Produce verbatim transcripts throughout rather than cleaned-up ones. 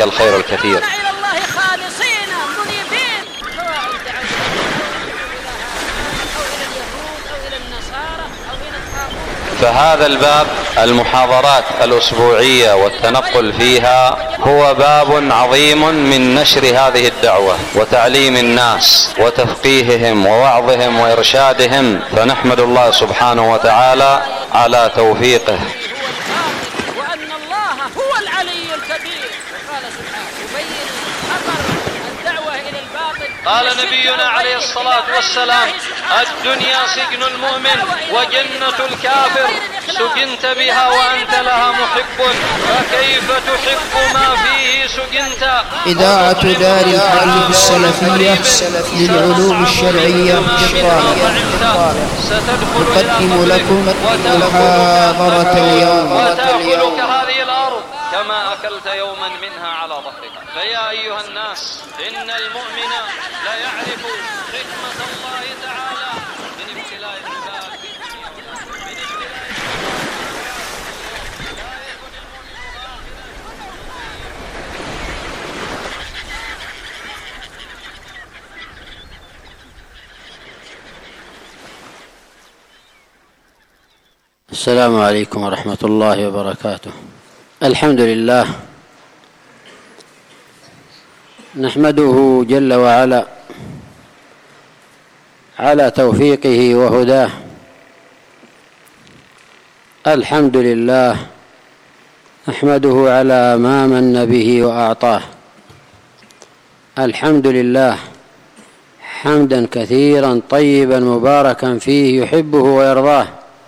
الخير الكثير. فهذا الباب المحاضرات الأسبوعية والتنقل فيها هو باب عظيم من نشر هذه الدعوة وتعليم الناس وتفقيههم ووعظهم وإرشادهم، فنحمد الله سبحانه وتعالى على توفيقه. وأن الله هو العلي الكبير. قال سبحانه يبين خطر الدعوة إلى الباطل. قال نبينا عليه الصلاة والسلام: الدنيا سجن المؤمن وجنة الكافر، سجنت بها وأنت لها محب، فكيف تحب ما فيه سجنت. إذاعة دار الحديث السلفية للعلوم الشرعية تقدم لكم محاضرة اليوم. وتأكلك هذه الأرض كما أكلت يوما منها على ظهرها. فيا أيها الناس، إن المؤمن لا يعرف حكمة الله تعالى من ابتلاء العباد في الدنيا والآخرة. من ابتلاء السلام عليكم ورحمة الله وبركاته. الحمد لله نحمده جل وعلا على توفيقه وهداه. الحمد لله نحمده على ما من به وأعطاه. الحمد لله حمدا كثيرا طيبا مباركا فيه يحبه ويرضاه.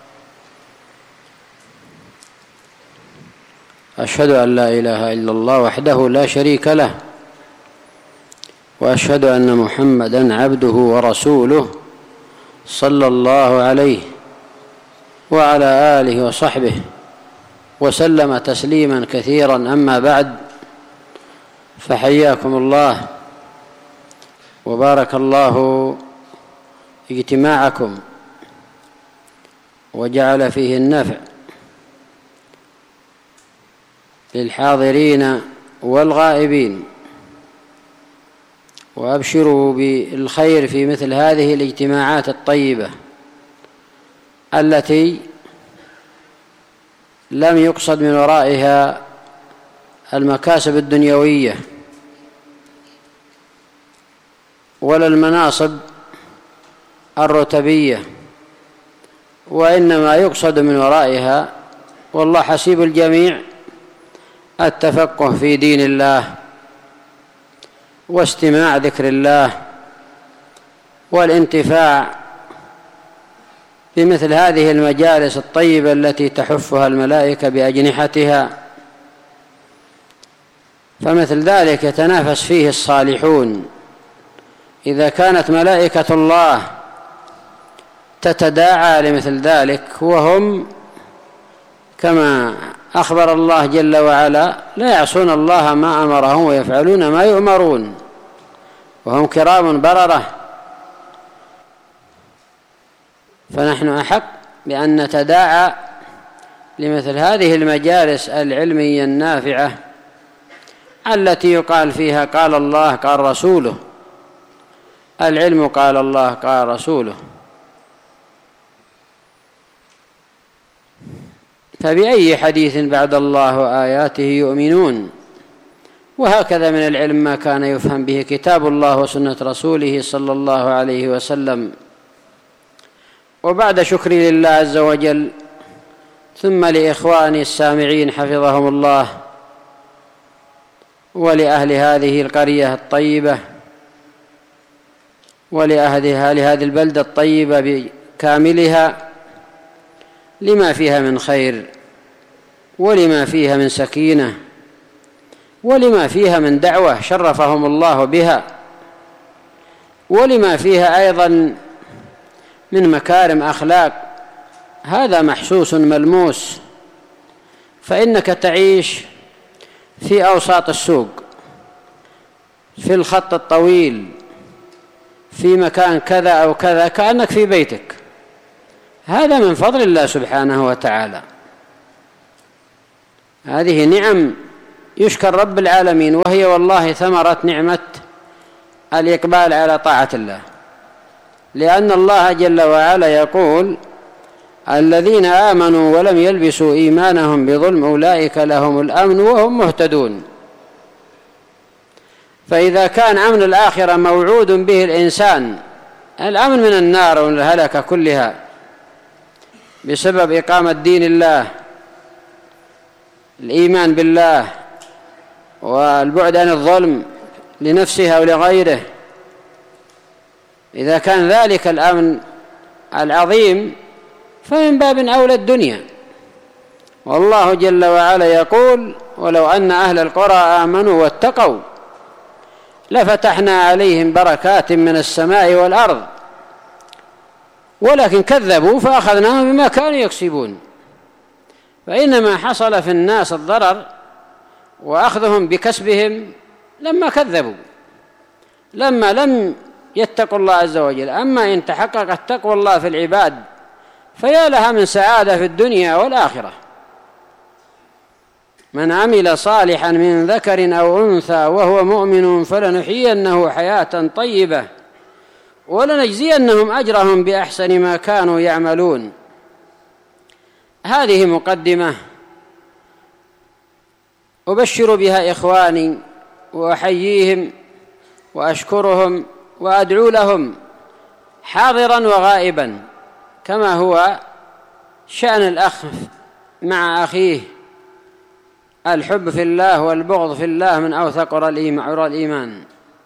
أشهد أن لا إله إلا الله وحده لا شريك له، وأشهد أن محمدا عبده ورسوله صلى الله عليه وعلى آله وصحبه وسلم تسليما كثيرا. أما بعد، فحياكم الله وبارك الله اجتماعكم وجعل فيه النفع للحاضرين والغائبين، وأبشروا بالخير في مثل هذه الاجتماعات الطيبة التي لم يقصد من ورائها المكاسب الدنيوية ولا المناصب الرتبية، وإنما يقصد من ورائها، والله حسيب الجميع، التفقه في دين الله واستماع ذكر الله والانتفاع بمثل هذه المجالس الطيبة التي تحفها الملائكة بأجنحتها. فمثل ذلك يتنافس فيه الصالحون. إذا كانت ملائكة الله تتداعى لمثل ذلك، وهم كما أخبر الله جل وعلا لا يعصون الله ما أمرهم ويفعلون ما يؤمرون وهم كرام بررة، فنحن أحق بأن نتداعى لمثل هذه المجالس العلمية النافعة التي يقال فيها قال الله قال رسوله. العلم قال الله قال رسوله. فبأي حديث بعد الله وآياته يؤمنون؟ وهكذا من العلم ما كان يفهم به كتاب الله وسنة رسوله صلى الله عليه وسلم. وبعد شكري لله عز وجل، ثم لإخواني السامعين حفظهم الله، ولأهل هذه القرية الطيبة، ولأهل هذه البلدة الطيبة بكاملها، لما فيها من خير، ولما فيها من سكينة، ولما فيها من دعوة شرفهم الله بها، ولما فيها أيضا من مكارم أخلاق. هذا محسوس ملموس، فإنك تعيش في أوساط السوق، في الخط الطويل، في مكان كذا أو كذا، كأنك في بيتك. هذا من فضل الله سبحانه وتعالى. هذه نعم يشكر رب العالمين، وهي والله ثمرة نعمة الإقبال على طاعة الله، لأن الله جل وعلا يقول: الذين آمنوا ولم يلبسوا إيمانهم بظلم أولئك لهم الأمن وهم مهتدون. فإذا كان أمن الآخرة موعود به الإنسان، الأمن من النار ومن الهلكة كلها بسبب إقامة دين الله، الإيمان بالله، والبعد عن الظلم لنفسها ولغيره، إذا كان ذلك الأمن العظيم فمن باب أولى الدنيا. والله جل وعلا يقول: ولو أن أهل القرى آمنوا واتقوا لفتحنا عليهم بركات من السماء والأرض ولكن كذبوا فأخذناهم بما كانوا يكسبون. فإنما حصل في الناس الضرر وأخذهم بكسبهم لما كذبوا، لما لم يتقوا الله عز وجل. أما إن تحققت تقوى الله في العباد فيا لها من سعادة في الدنيا والآخرة. من عمل صالحا من ذكر أو أنثى وهو مؤمن فلنحيينه حياة طيبة ولنجزينهم أجرهم بأحسن ما كانوا يعملون. هذه مقدمة أبشر بها إخواني وأحييهم وأشكرهم وأدعو لهم حاضرا وغائبا، كما هو شأن الأخ مع أخيه، الحب في الله والبغض في الله من أوثق عرى الإيمان.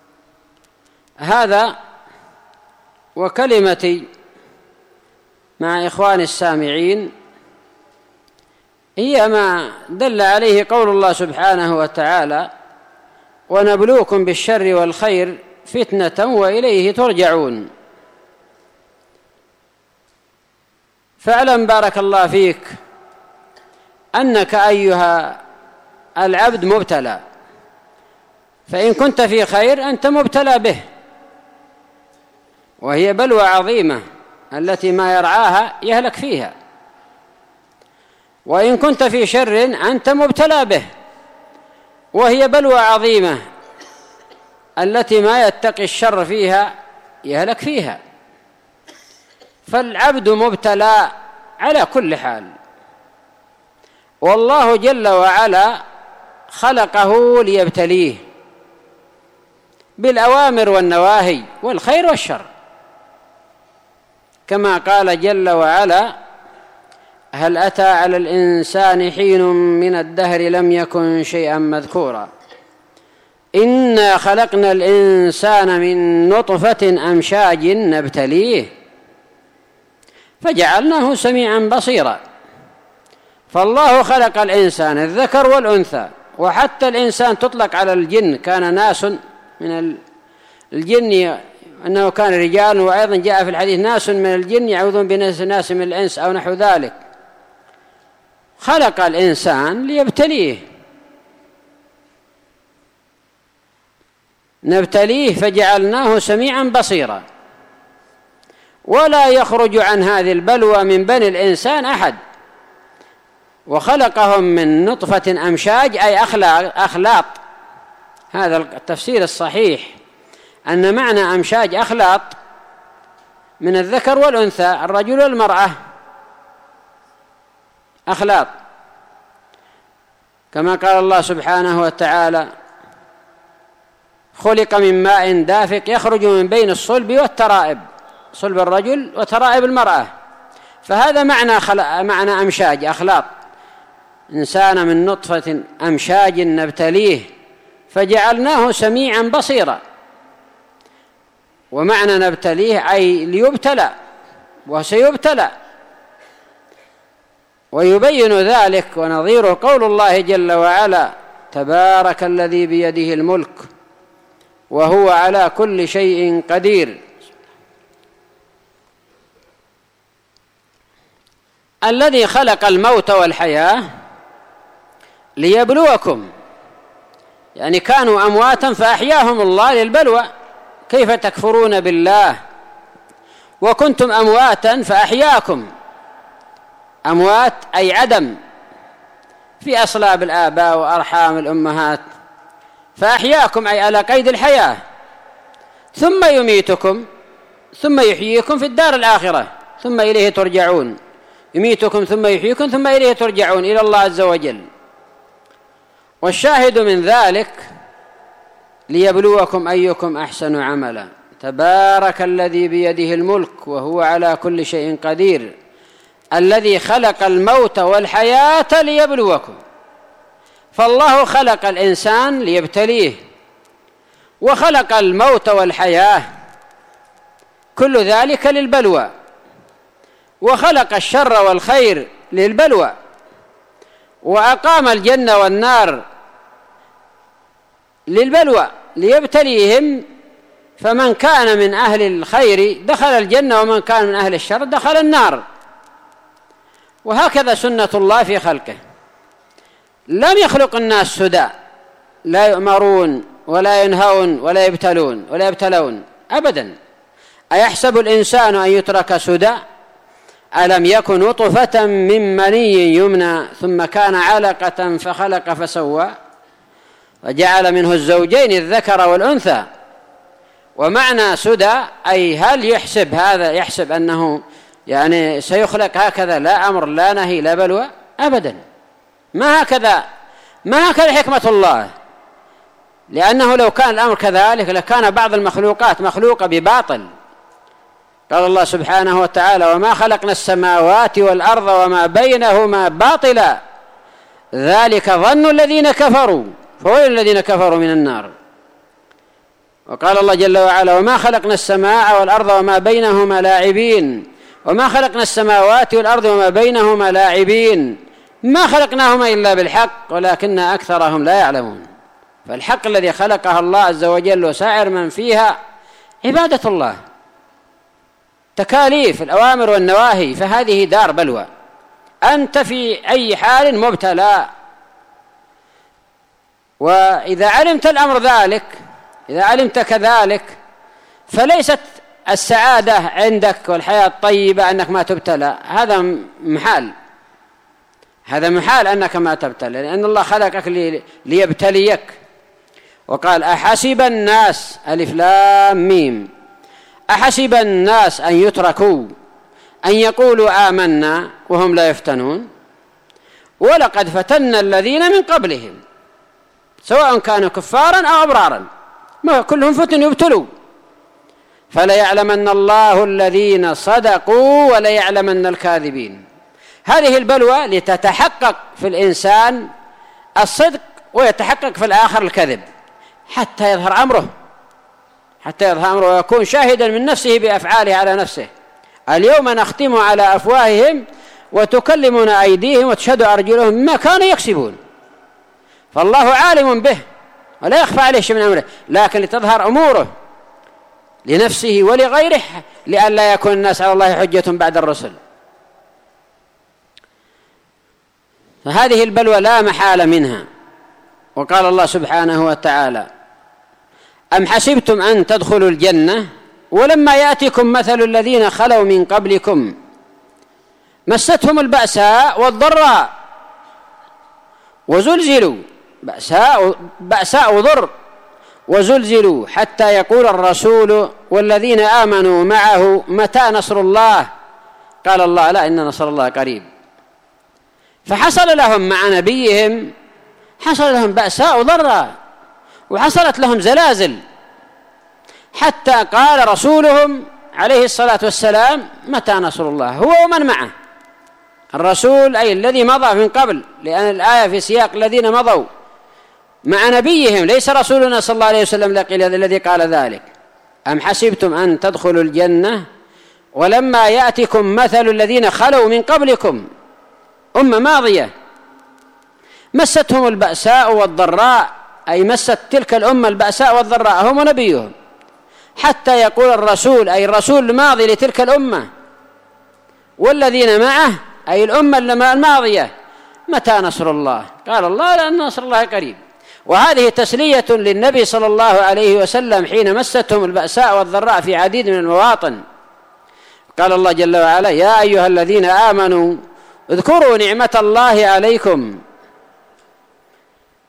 هذا وكلمتي مع إخواني السامعين هي ما دل عليه قول الله سبحانه وتعالى: ونبلوكم بالشر والخير فتنة وإليه ترجعون. فاعلم بارك الله فيك أنك أيها العبد مبتلى، فإن كنت في خير أنت مبتلى به، وهي بلوى عظيمة التي ما يرعاها يهلك فيها. وإن كنت في شر أنت مبتلى به، وهي بلوى عظيمة التي ما يتقي الشر فيها يهلك فيها. فالعبد مبتلى على كل حال، والله جل وعلا خلقه ليبتليه بالأوامر والنواهي والخير والشر، كما قال جل وعلا: هل أتى على الإنسان حين من الدهر لم يكن شيئا مذكورا إنا خلقنا الإنسان من نطفة أمشاج نبتليه فجعلناه سميعا بصيرا. فالله خلق الإنسان الذكر والأنثى، وحتى الإنسان تطلق على الجن، كان ناس من الجن أنه كان رجال، وأيضا جاء في الحديث ناس من الجن يعوذون بناس من الإنس أو نحو ذلك. خلق الإنسان ليبتليه، نبتليه فجعلناه سميعا بصيرا. ولا يخرج عن هذه البلوى من بني الإنسان أحد، وخلقهم من نطفة أمشاج أي أخلاط. هذا التفسير الصحيح، أن معنى أمشاج أخلاط من الذكر والأنثى، الرجل والمرأة أخلاط، كما قال الله سبحانه وتعالى: خلق من ماء دافق يخرج من بين الصلب والترائب، صلب الرجل وترائب المرأة. فهذا معنى خلق معنى أمشاج أخلاط، إنسان من نطفة أمشاج نبتليه فجعلناه سميعا بصيرا. ومعنى نبتليه أي ليبتلى وسيبتلى. ويبين ذلك ونظيره قول الله جل وعلا: تبارك الذي بيده الملك وهو على كل شيء قدير. الذي خلق الموت والحياة ليبلوكم، يعني كانوا أمواتا فأحياهم الله للبلوى. كيف تكفرون بالله وكنتم أمواتا فأحياكم؟ أموات أي عدم، في أصلاب الآباء وأرحام الأمهات، فأحياكم أي على قيد الحياة، ثم يميتكم ثم يحييكم في الدار الآخرة، ثم إليه ترجعون. يميتكم ثم يحييكم ثم إليه ترجعون، إلى الله عز وجل. والشاهد من ذلك ليبلوكم أيكم أحسن عملا. تبارك الذي بيده الملك وهو على كل شيء قدير، الذي خلق الموت والحياة ليبلوكم. فالله خلق الإنسان ليبتليه، وخلق الموت والحياة، كل ذلك للبلوى، وخلق الشر والخير للبلوى، وأقام الجنة والنار للبلوى ليبتليهم، فمن كان من أهل الخير دخل الجنة، ومن كان من أهل الشر دخل النار. وهكذا سنة الله في خلقه. لم يخلق الناس سدى، لا يؤمرون ولا ينهون ولا يبتلون ولا يبتلون أبدا. أيحسب الإنسان أن يترك سدى؟ ألم يكن نطفة من مني يمنى ثم كان علقة فخلق فسوى وجعل منه الزوجين الذكر والأنثى. ومعنى سدى أي هل يحسب هذا، يحسب أنه يعني سيخلق هكذا، لا أمر لا نهي لا بلوى أبدا. ما هكذا، ما هكذا حكمة الله، لأنه لو كان الأمر كذلك لكان بعض المخلوقات مخلوقة بباطل. قال الله سبحانه وتعالى: وما خلقنا السماوات والأرض وما بينهما باطلا ذلك ظن الذين كفروا فويل الذين كفروا من النار. وقال الله جل وعلا: وما خلقنا السماء والأرض وما بينهما لاعبين وما خلقنا السماوات والأرض وما بينهما لاعبين ما خلقناهما إلا بالحق ولكن أكثرهم لا يعلمون. فالحق الذي خلقها الله عز وجل وسائر من فيها عبادة الله، تكاليف الأوامر والنواهي، فهذه دار بلوى، أنت في أي حال مبتلى. وإذا علمت الأمر ذلك، إذا علمت كذلك، فليست السعادة عندك والحياة الطيبة أنك ما تبتلى، هذا محال، هذا محال أنك ما تبتلى، لأن الله خلقك ليبتليك. وقال: أحسب الناس، ألف لام ميم، أحسب الناس أن يتركوا أن يقولوا آمنا وهم لا يفتنون ولقد فتنا الذين من قبلهم سواء كانوا كفارا أو أبرارا، ما كلهم فتن يبتلوا، فليعلمن الله الذين صدقوا وليعلمن الكاذبين. هذه البلوى لتتحقق في الإنسان الصدق ويتحقق في الآخر الكذب، حتى يظهر أمره، حتى يظهر أمره ويكون شاهدا من نفسه بأفعاله على نفسه. اليوم نختم على أفواههم وتكلمنا أيديهم وتشهد أرجلهم بما كانوا يكسبون. فالله عالم به ولا يخفى عليه شيء من أمره، لكن لتظهر أموره لنفسه ولغيره لئلا يكون الناس على الله حجة بعد الرسل. فهذه البلوى لا محال منها. وقال الله سبحانه وتعالى: أم حسبتم أن تدخلوا الجنة ولما يأتكم مثل الذين خلوا من قبلكم مستهم البأساء والضراء وزلزلوا، بأساء, بأساء وضر، وزلزلوا حتى يقول الرسول والذين آمنوا معه متى نصر الله؟ قال الله: لا، إن نصر الله قريب. فحصل لهم مع نبيهم، حصل لهم بأساء وضراء، وحصلت لهم زلازل، حتى قال رسولهم عليه الصلاة والسلام: متى نصر الله؟ هو ومن معه، الرسول أي الذي مضى من قبل، لأن الآية في سياق الذين مضوا مع نبيهم، ليس رسولنا صلى الله عليه وسلم الذي قال ذلك. أم حسبتم أن تدخلوا الجنة ولما يأتكم مثل الذين خلوا من قبلكم، أمة ماضية مستهم البأساء والضراء، أي مست تلك الأمة البأساء والضراء هم ونبيهم، حتى يقول الرسول أي الرسول الماضي لتلك الأمة والذين معه أي الأمة الماضية متى نصر الله؟ قال الله: لأن نصر الله قريب. وهذه تسلية للنبي صلى الله عليه وسلم حين مستهم البأساء والضراء في عديد من المواطن. قال الله جل وعلا: يا أيها الذين آمنوا اذكروا نعمة الله عليكم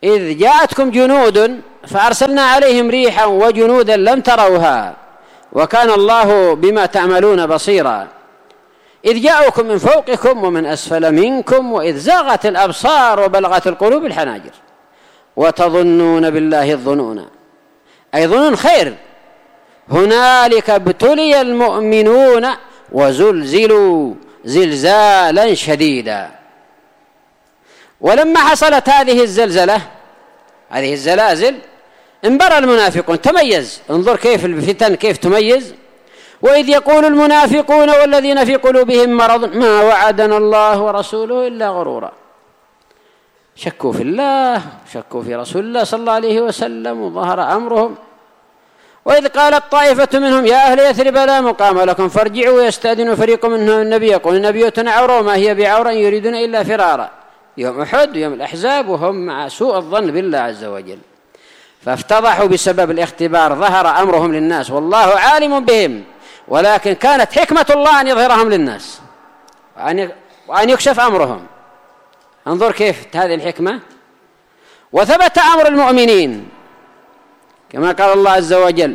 إذ جاءتكم جنود فأرسلنا عليهم ريحا وجنودا لم تروها وكان الله بما تعملون بصيرا إذ جاءوكم من فوقكم ومن أسفل منكم وإذ زاغت الأبصار وبلغت القلوب الحناجر وتظنون بالله الظنون، أي ظنون خير. هنالك ابتلي المؤمنون وزلزلوا زلزالا شديدا. ولما حصلت هذه الزلزلة، هذه الزلازل، انبرى المنافقون، تميز. انظر كيف الفتن كيف تميز. وإذ يقول المنافقون والذين في قلوبهم مرض ما وعدنا الله ورسوله إلا غرورا. شكوا في الله، شكوا في رسول الله صلى الله عليه وسلم، وظهر أمرهم. وإذ قالت طائفة منهم يا أهل يثرب لا مقام لكم فارجعوا ويستأذن فريق منهم النبي يقول نبيتنا عورة وما هي بعورة يريدون إلا فرارا. يوم أحد ويوم الأحزاب وهم مع سوء الظن بالله عز وجل، فافتضحوا بسبب الاختبار، ظهر أمرهم للناس والله عالم بهم، ولكن كانت حكمة الله أن يظهرهم للناس وأن يكشف أمرهم. انظر كيف هذه الحكمة. وثبت أمر المؤمنين كما قال الله عز وجل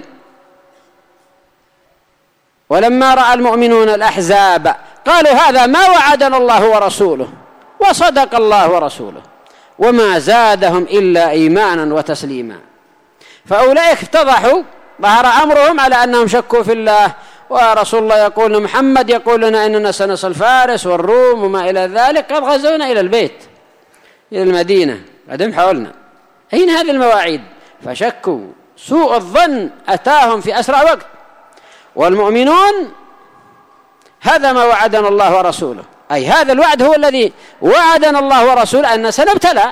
ولما رأى المؤمنون الأحزاب قالوا هذا ما وعدنا الله ورسوله وصدق الله ورسوله وما زادهم إلا إيمانا وتسليما. فأولئك افتضحوا، ظهر أمرهم على أنهم شكوا في الله، ورسول الله يقول محمد يقول لنا إننا سنصل فارس والروم وما إلى ذلك، قد غزونا إلى البيت إلى المدينة قدم حولنا، أين هذه المواعيد؟ فشكوا، سوء الظن أتاهم في أسرع وقت. والمؤمنون هذا ما وعدنا الله ورسوله، أي هذا الوعد هو الذي وعدنا الله ورسوله أن سنبتلى،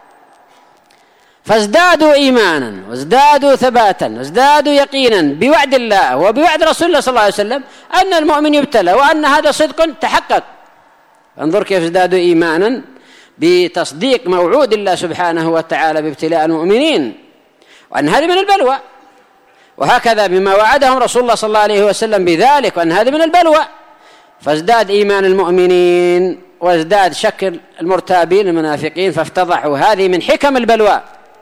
فازدادوا إيمانا وازدادوا ثباتا وازدادوا يقينا بوعد الله وبوعد رسول الله صلى الله عليه وسلم أن المؤمن يبتلى وأن هذا صدق تحقق. انظر كيف ازدادوا إيمانا بتصديق موعود الله سبحانه وتعالى بابتلاء المؤمنين وأن هذه من البلوى، وهكذا بما وعدهم رسول الله صلى الله عليه وسلم بذلك وأن هذه من البلوى، فازداد إيمان المؤمنين وازداد شك المرتابين المنافقين فافتضحوا. هذه من حكم البلوى.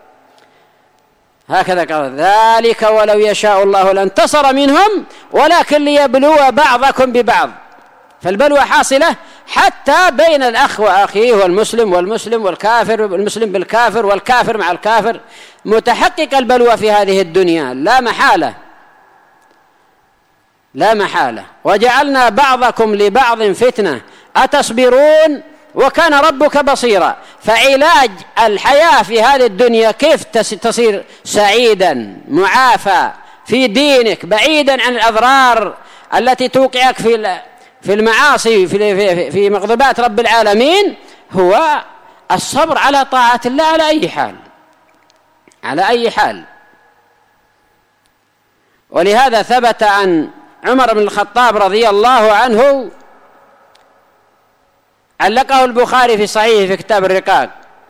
هكذا قال ذلك ولو يشاء الله لانتصر منهم ولكن ليبلو بعضكم ببعض. فالبلوى حاصلة حتى بين الأخ وأخيه والمسلم والمسلم والكافر والمسلم بالكافر والكافر مع الكافر، متحقق البلوى في هذه الدنيا لا محالة لا محالة. وجعلنا بعضكم لبعض فتنة أتصبرون وكان ربك بصيرا. فعلاج الحياة في هذه الدنيا كيف تصير سعيدا معافى في دينك بعيدا عن الأضرار التي توقعك في في المعاصي في في مغضبات رب العالمين، هو الصبر على طاعة الله على أي حال على أي حال. ولهذا ثبت عن عمر بن الخطاب رضي الله عنه، علقه البخاري في صحيحه في كتاب الرقاق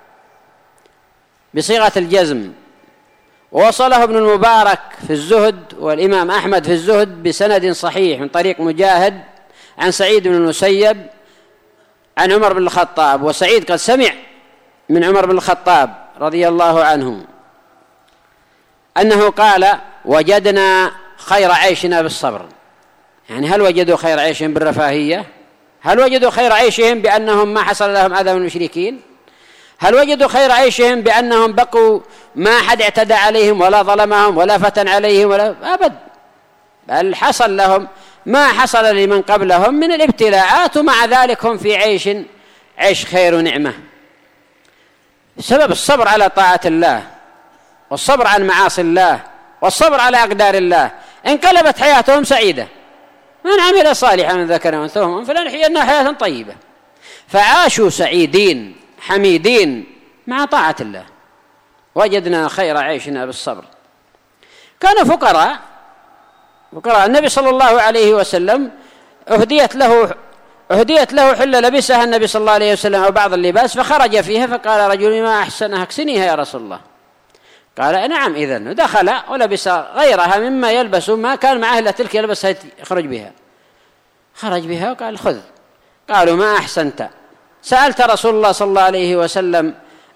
بصيغة الجزم، ووصله ابن المبارك في الزهد والإمام أحمد في الزهد بسند صحيح من طريق مجاهد عن سعيد بن المسيب عن عمر بن الخطاب. وسعيد قد سمع من عمر بن الخطاب رضي الله عنه أنه قال وجدنا خير عيشنا بالصبر. يعني هل وجدوا خير عيشهم بالرفاهية؟ هل وجدوا خير عيشهم بأنهم ما حصل لهم أذى من المشركين؟ هل وجدوا خير عيشهم بأنهم بقوا ما حد اعتدى عليهم ولا ظلمهم ولا فتن عليهم ولا أبد، بل حصل لهم ما حصل لمن قبلهم من الابتلاءات، ومع ذلك هم في عيش عيش خير ونعمة بسبب الصبر على طاعة الله والصبر عن معاصي الله والصبر على أقدار الله. انقلبت حياتهم سعيدة. من عمل صالحا من ذكر وأنثى فلنحيينه حياة طيبة. فعاشوا سعيدين حميدين مع طاعة الله. وجدنا خير عيشنا بالصبر. كانوا فقراء فقراء النبي صلى الله عليه وسلم أهديت له أهديت له حلة لبسها النبي صلى الله عليه وسلم أو بعض اللباس، فخرج فيها فقال رجل ما أحسنها اكسنيها يا رسول الله. قال نعم إذن، ودخل ولبس غيرها مما يلبس ما كان معه إلا تلك يلبسها يخرج بها. خرج بها وقال خذ. قالوا ما أحسنت، سألت رسول الله صلى الله عليه وسلم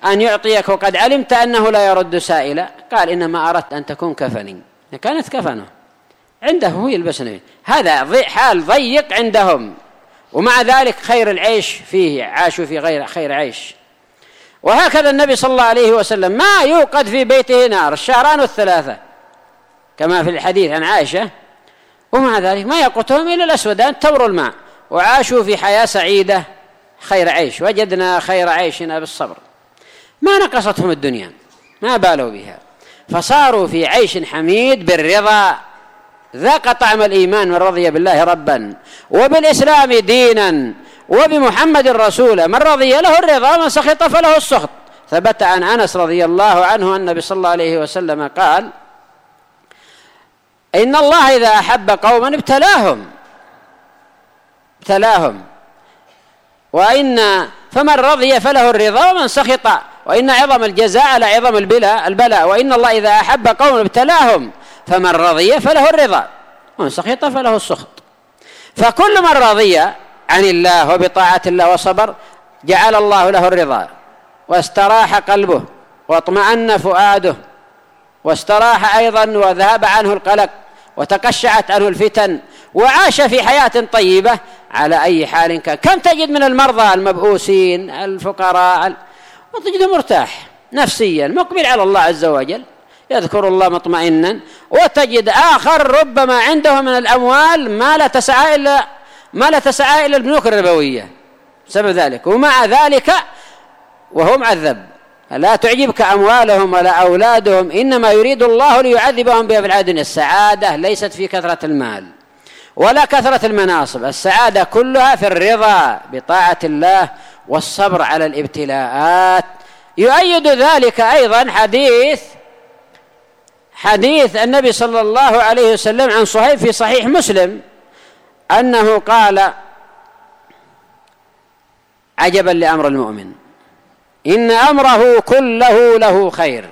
أن يعطيك وقد علمت أنه لا يرد سائلا؟ قال إنما أردت أن تكون كفني. كانت كفنه عنده هو يلبسني. هذا حال ضيق عندهم، ومع ذلك خير العيش فيه، عاشوا في غير خير عيش. وهكذا النبي صلى الله عليه وسلم ما يوقد في بيته نار الشهران والثلاثة كما في الحديث عن عائشة، ومع ذلك ما يقوتهم إلا الأسودان تمر الماء، وعاشوا في حياة سعيدة خير عيش. وجدنا خير عيشنا بالصبر، ما نقصتهم الدنيا، ما بالوا بها، فصاروا في عيش حميد بالرضا. ذاق طعم الإيمان من رضي بالله ربا وبالإسلام دينا وبمحمد رسولا، من رضي له الرضا من سخط فله السخط. ثبت عن أنس رضي الله عنه أن النبي صلى الله عليه وسلم قال: إن الله إذا أحب قوما ابتلاهم ابتلاهم وإن فمن رضي فله الرضا ومن سخط، وإن عظم الجزاء على عظم البلاء البلاء وإن الله إذا أحب قوما ابتلاهم فمن رضي فله الرضا ومن سخط فله السخط. فكل من رضي عن الله وبطاعة الله وصبر جعل الله له الرضا، واستراح قلبه واطمأن فؤاده، واستراح أيضا وذهب عنه القلق وتقشعت عنه الفتن، وعاش في حياة طيبة على أي حال كان. كم تجد من المرضى المبؤوسين الفقراء وتجده مرتاح نفسيا مقبل على الله عز وجل يذكر الله مطمئنا، وتجد آخر ربما عنده من الأموال ما لا تسعى إلا ما لا تسعى إلا البنوك الربوية بسبب ذلك، ومع ذلك وهو معذب. لا تعجبك أموالهم ولا أولادهم، إنما يريد الله ليعذبهم بها في الحياة الدنيا. السعادة ليست في كثرة المال ولا كثرة المناصب، السعادة كلها في الرضا بطاعة الله والصبر على الابتلاءات. يؤيد ذلك أيضا حديث حديث النبي صلى الله عليه وسلم عن صهيب في صحيح مسلم أنه قال: عجبا لأمر المؤمن إن أمره كله له خير،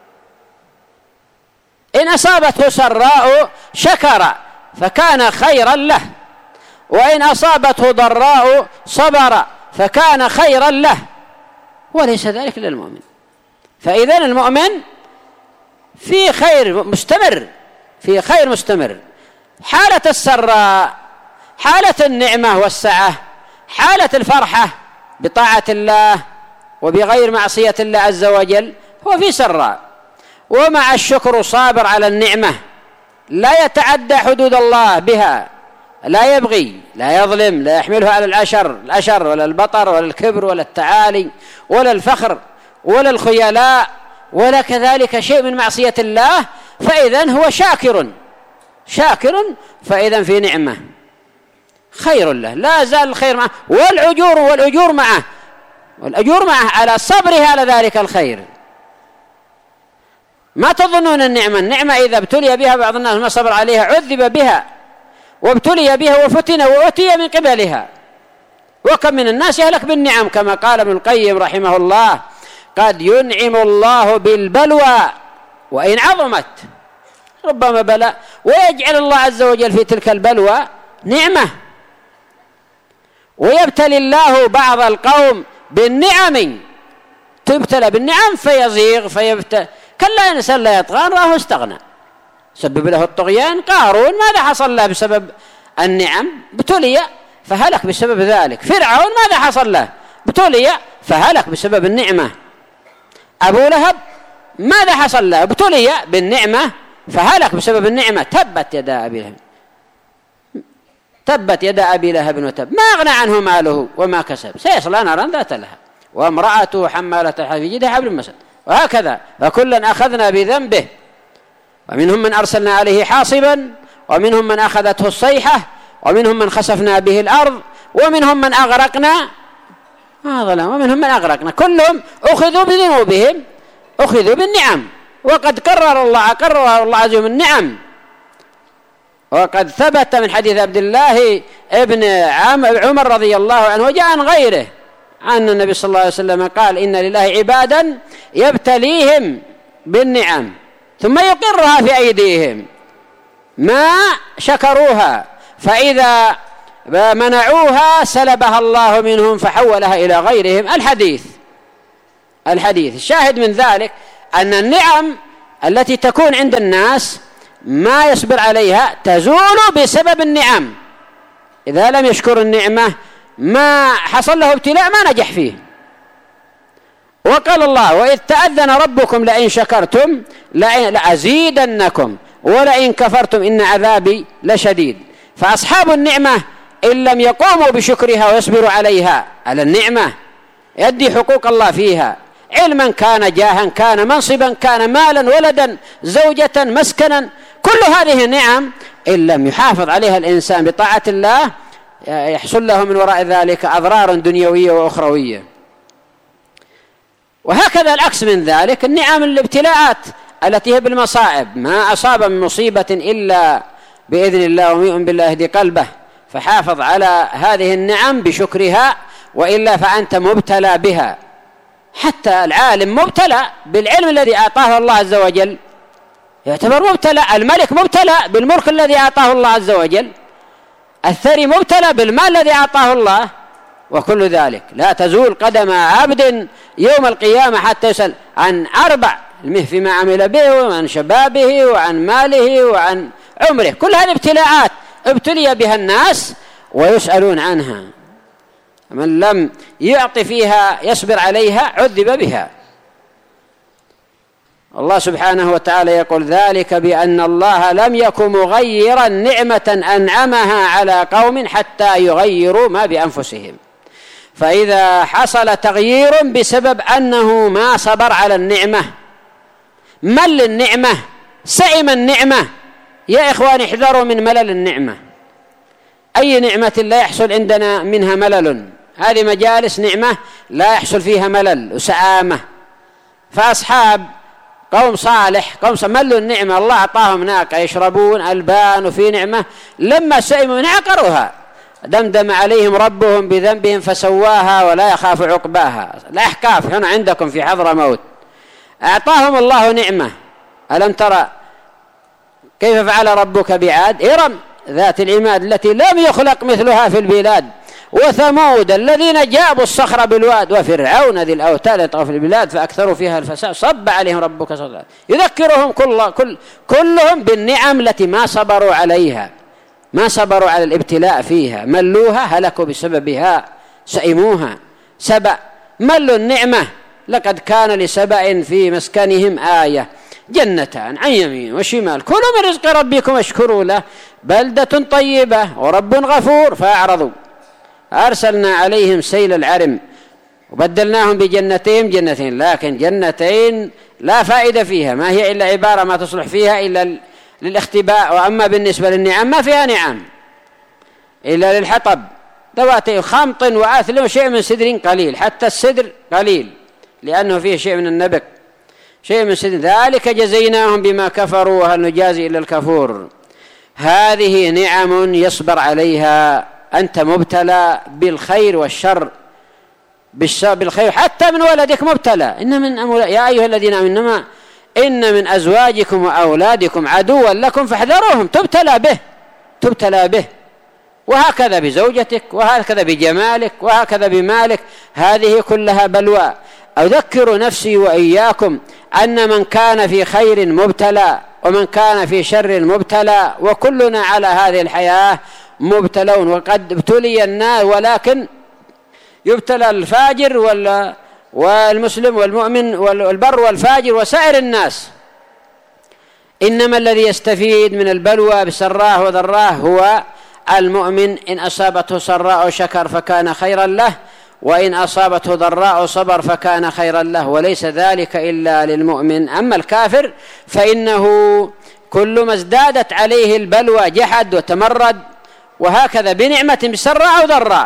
إن أصابته سراء شكر فكان خيرا له، وإن أصابته ضراء صبر فكان خيرا له، وليس ذلك للمؤمن. فإذا المؤمن في خير مستمر، في خير مستمر، حالة السراء، حالة النعمة والسعة، حالة الفرحة بطاعة الله وبغير معصية الله عز وجل هو في سراء، ومع الشكر صابر على النعمة، لا يتعدى حدود الله بها، لا يبغي، لا يظلم، لا يحمله على العشر العشر ولا البطر ولا الكبر ولا التعالي ولا الفخر ولا الخيلاء ولا كذلك شيء من معصية الله. فإذن هو شاكر شاكر فإذن في نعمة خير له، لا زال الخير معه، والأجور والأجور معه والأجور معه على صبره على ذلك الخير. ما تظنون النعمة النعمة إذا ابتلي بها بعض الناس ما صبر عليها عذب بها وابتلي بها وفتن وأتي من قبلها. وكم من الناس يهلك بالنعم، كما قال ابن القيم رحمه الله: قد ينعم الله بالبلوى وإن عظمت، ربما بلاء ويجعل الله عز وجل في تلك البلوى نعمة، ويبتلي الله بعض القوم بالنعم، تبتلى بالنعم فيزيغ فيبتلى. كلا إنسان لا يطغى راه استغنى، سبب له الطغيان. قارون ماذا حصل له بسبب النعم؟ ابتلي فهلك بسبب ذلك. فرعون ماذا حصل له؟ ابتلي فهلك بسبب النعمة. أبو لهب ماذا حصل له؟ ابتلي بالنعمة فهلك بسبب النعمة. تبت يدا أبي لهب تبت يدا أبي لهب وتب، ما أغنى عنه ماله وما كسب، سيصلى نارا ذات لهب وامرأته حمالة الحطب في جيدها حبل مسد. وهكذا فكلا أخذنا بذنبه، ومنهم من أرسلنا عليه حاصبا، ومنهم من أخذته الصيحة، ومنهم من خسفنا به الأرض، ومنهم من أغرقنا ما ظلم ومنهم من أغرقنا. كلهم أخذوا بذنوبهم، أخذوا بالنعم، وقد قرر الله قرر الله عز وجل النعم. وقد ثبت من حديث عبد الله ابن عمر رضي الله عنه وجاء عن غيره أن النبي صلى الله عليه وسلم قال: إن لله عبادا يبتليهم بالنعم ثم يقرها في أيديهم ما شكروها، فإذا منعوها سلبها الله منهم فحولها إلى غيرهم. الحديث الحديث. الشاهد من ذلك أن النعم التي تكون عند الناس ما يصبر عليها تزول بسبب النعم. إذا لم يشكر النعمة ما حصل له ابتلاء ما نجح فيه. وقال الله: وإذ تأذن ربكم لئن شكرتم لأزيدنكم ولئن كفرتم إن عذابي لشديد. فأصحاب النعمة إن لم يقوموا بشكرها ويصبروا عليها على النعمة يدي حقوق الله فيها، علما كان، جاها كان، منصبا كان، مالا، ولدا، زوجة، مسكنا، كل هذه نعم إن لم يحافظ عليها الإنسان بطاعة الله يحصل له من وراء ذلك أضرار دنيوية وأخروية. وهكذا العكس من ذلك، النعم الابتلاءات التي هي بالمصائب، ما أصاب من مصيبة إلا بإذن الله ومؤمن بالله يهدي قلبه، فحافظ على هذه النعم بشكرها، وإلا فأنت مبتلى بها. حتى العالم مبتلى بالعلم الذي أعطاه الله عز وجل، يعتبر مبتلى. الملك مبتلى بالملك الذي أعطاه الله عز وجل، الثري مبتلى بالمال الذي أعطاه الله. وكل ذلك لا تزول قدم عبد يوم القيامة حتى يسأل عن أربع: فيما عمل به، وعن شبابه، وعن ماله، وعن عمره. كل هذه ابتلاءات ابتلي بها الناس ويسألون عنها. من لم يعطي فيها يصبر عليها عذب بها. الله سبحانه وتعالى يقول: ذلك بأن الله لم يكن مغيرا نعمة أنعمها على قوم حتى يغيروا ما بأنفسهم. فإذا حصل تغيير بسبب أنه ما صبر على النعمة، مل النعمة، سئم النعمة، يا إخواني احذروا من ملل النعمة. أي نعمة لا يحصل عندنا منها ملل، هذه مجالس نعمة لا يحصل فيها ملل وسعامة. فأصحاب قوم صالح قوم ملوا النعمة، الله أعطاهم ناقة يشربون ألبان وفي نعمة، لما سئموا من عقروها دمدم عليهم ربهم بذنبهم فسواها ولا يخاف عقباها. الأحقاف هنا عندكم في حضرموت، أعطاهم الله نعمة. ألم ترى كيف فعل ربك بعاد؟ إرم ذات العماد التي لم يخلق مثلها في البلاد، وثمود الذين جابوا الصخر بالواد، وفرعون ذي الأوتاد يطغى في البلاد فأكثروا فيها الفساد صب عليهم ربك صلى. يذكرهم كل كل كلهم بالنعم التي ما صبروا عليها، ما صبروا على الابتلاء فيها، ملوها هلكوا بسببها، سئموها. سبأ ملوا النعمة. لقد كان لسبأ في مسكنهم آية جنتان عن يمين وشمال كلوا من رزق ربكم واشكروا له بلدة طيبة ورب غفور فأعرضوا أرسلنا عليهم سيل العرم وبدلناهم بجنتين جنتين، لكن جنتين لا فائدة فيها، ما هي إلا عبارة ما تصلح فيها إلا للاختباء. وأما بالنسبة للنعم ما فيها نعم إلا للحطب، ذواتي خمط وآثل وشيء من سدر قليل، حتى السدر قليل لأنه فيه شيء من النبك، شيء من سدر. ذلك جزيناهم بما كفروا وهل نجازي إلا الكفور. هذه نعم يصبر عليها. أنت مبتلى بالخير والشر، بالخير حتى من ولدك مبتلى. إن من أمول... يا أيها الذين آمنوا إنما إن من أزواجكم وأولادكم عدوا لكم فاحذروهم، تبتلى به تبتلى به. وهكذا بزوجتك، وهكذا بجمالك، وهكذا بمالك، هذه كلها بلوى. أذكر نفسي وإياكم أن من كان في خير مبتلى ومن كان في شر مبتلى، وكلنا على هذه الحياة مبتلون. وقد ابتلي الناس، ولكن يبتلى الفاجر والمسلم والمؤمن والبر والفاجر وسائر الناس. إنما الذي يستفيد من البلوى بسراه وضراه هو المؤمن. إن أصابته سراء شكر فكان خيرا له، وإن أصابته ضراء صبر فكان خيرا له، وليس ذلك إلا للمؤمن. أما الكافر فإنه كل ما ازدادت عليه البلوى جحد وتمرد، وهكذا بنعمة بسراء أو ضراء.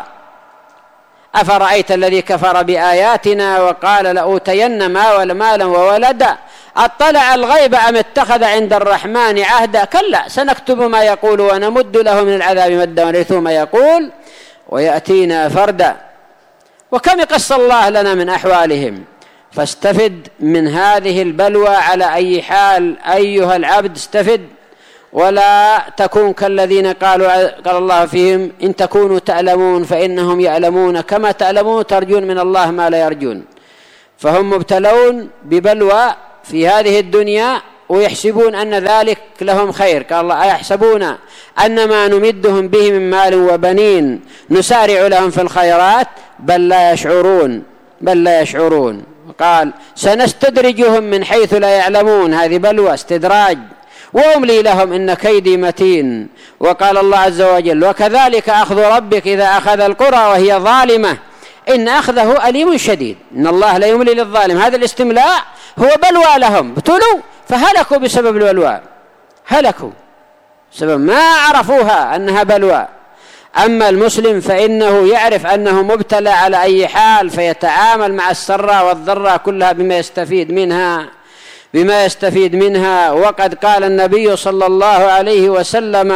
أفرأيت الذي كفر بآياتنا وقال لأوتين مالا وولدا أطلع الغيب أم اتخذ عند الرحمن عهدا كلا سنكتب ما يقول ونمد له من العذاب مدا ونرثه ما يقول ويأتينا فردا. وكم قص الله لنا من أحوالهم. فاستفد من هذه البلوى على أي حال أيها العبد، استفد ولا تكون كالذين قالوا قال الله فيهم إن تكونوا تعلمون فإنهم يعلمون كما تعلمون ترجون من الله ما لا يرجون. فهم مبتلون ببلوى في هذه الدنيا ويحسبون أن ذلك لهم خير. قال الله: أيحسبون أن ما نمدهم به من مال وبنين نسارع لهم في الخيرات بل لا يشعرون بل لا يشعرون. قال: سنستدرجهم من حيث لا يعلمون، هذه بلوى استدراج، وأملي لهم إن كيدي متين. وقال الله عز وجل: وكذلك أخذ ربك إذا أخذ القرى وهي ظالمة إن أخذه أليم شديد. إن الله لا يملي للظالم. هذا الاستملاء هو بلوى لهم، ابتلوا فهلكوا بسبب البلوى، هلكوا سبب ما عرفوها أنها بلوى. أما المسلم فإنه يعرف أنه مبتلى على أي حال، فيتعامل مع السراء والضراء كلها بما يستفيد منها بما يستفيد منها. وقد قال النبي صلى الله عليه وسلم: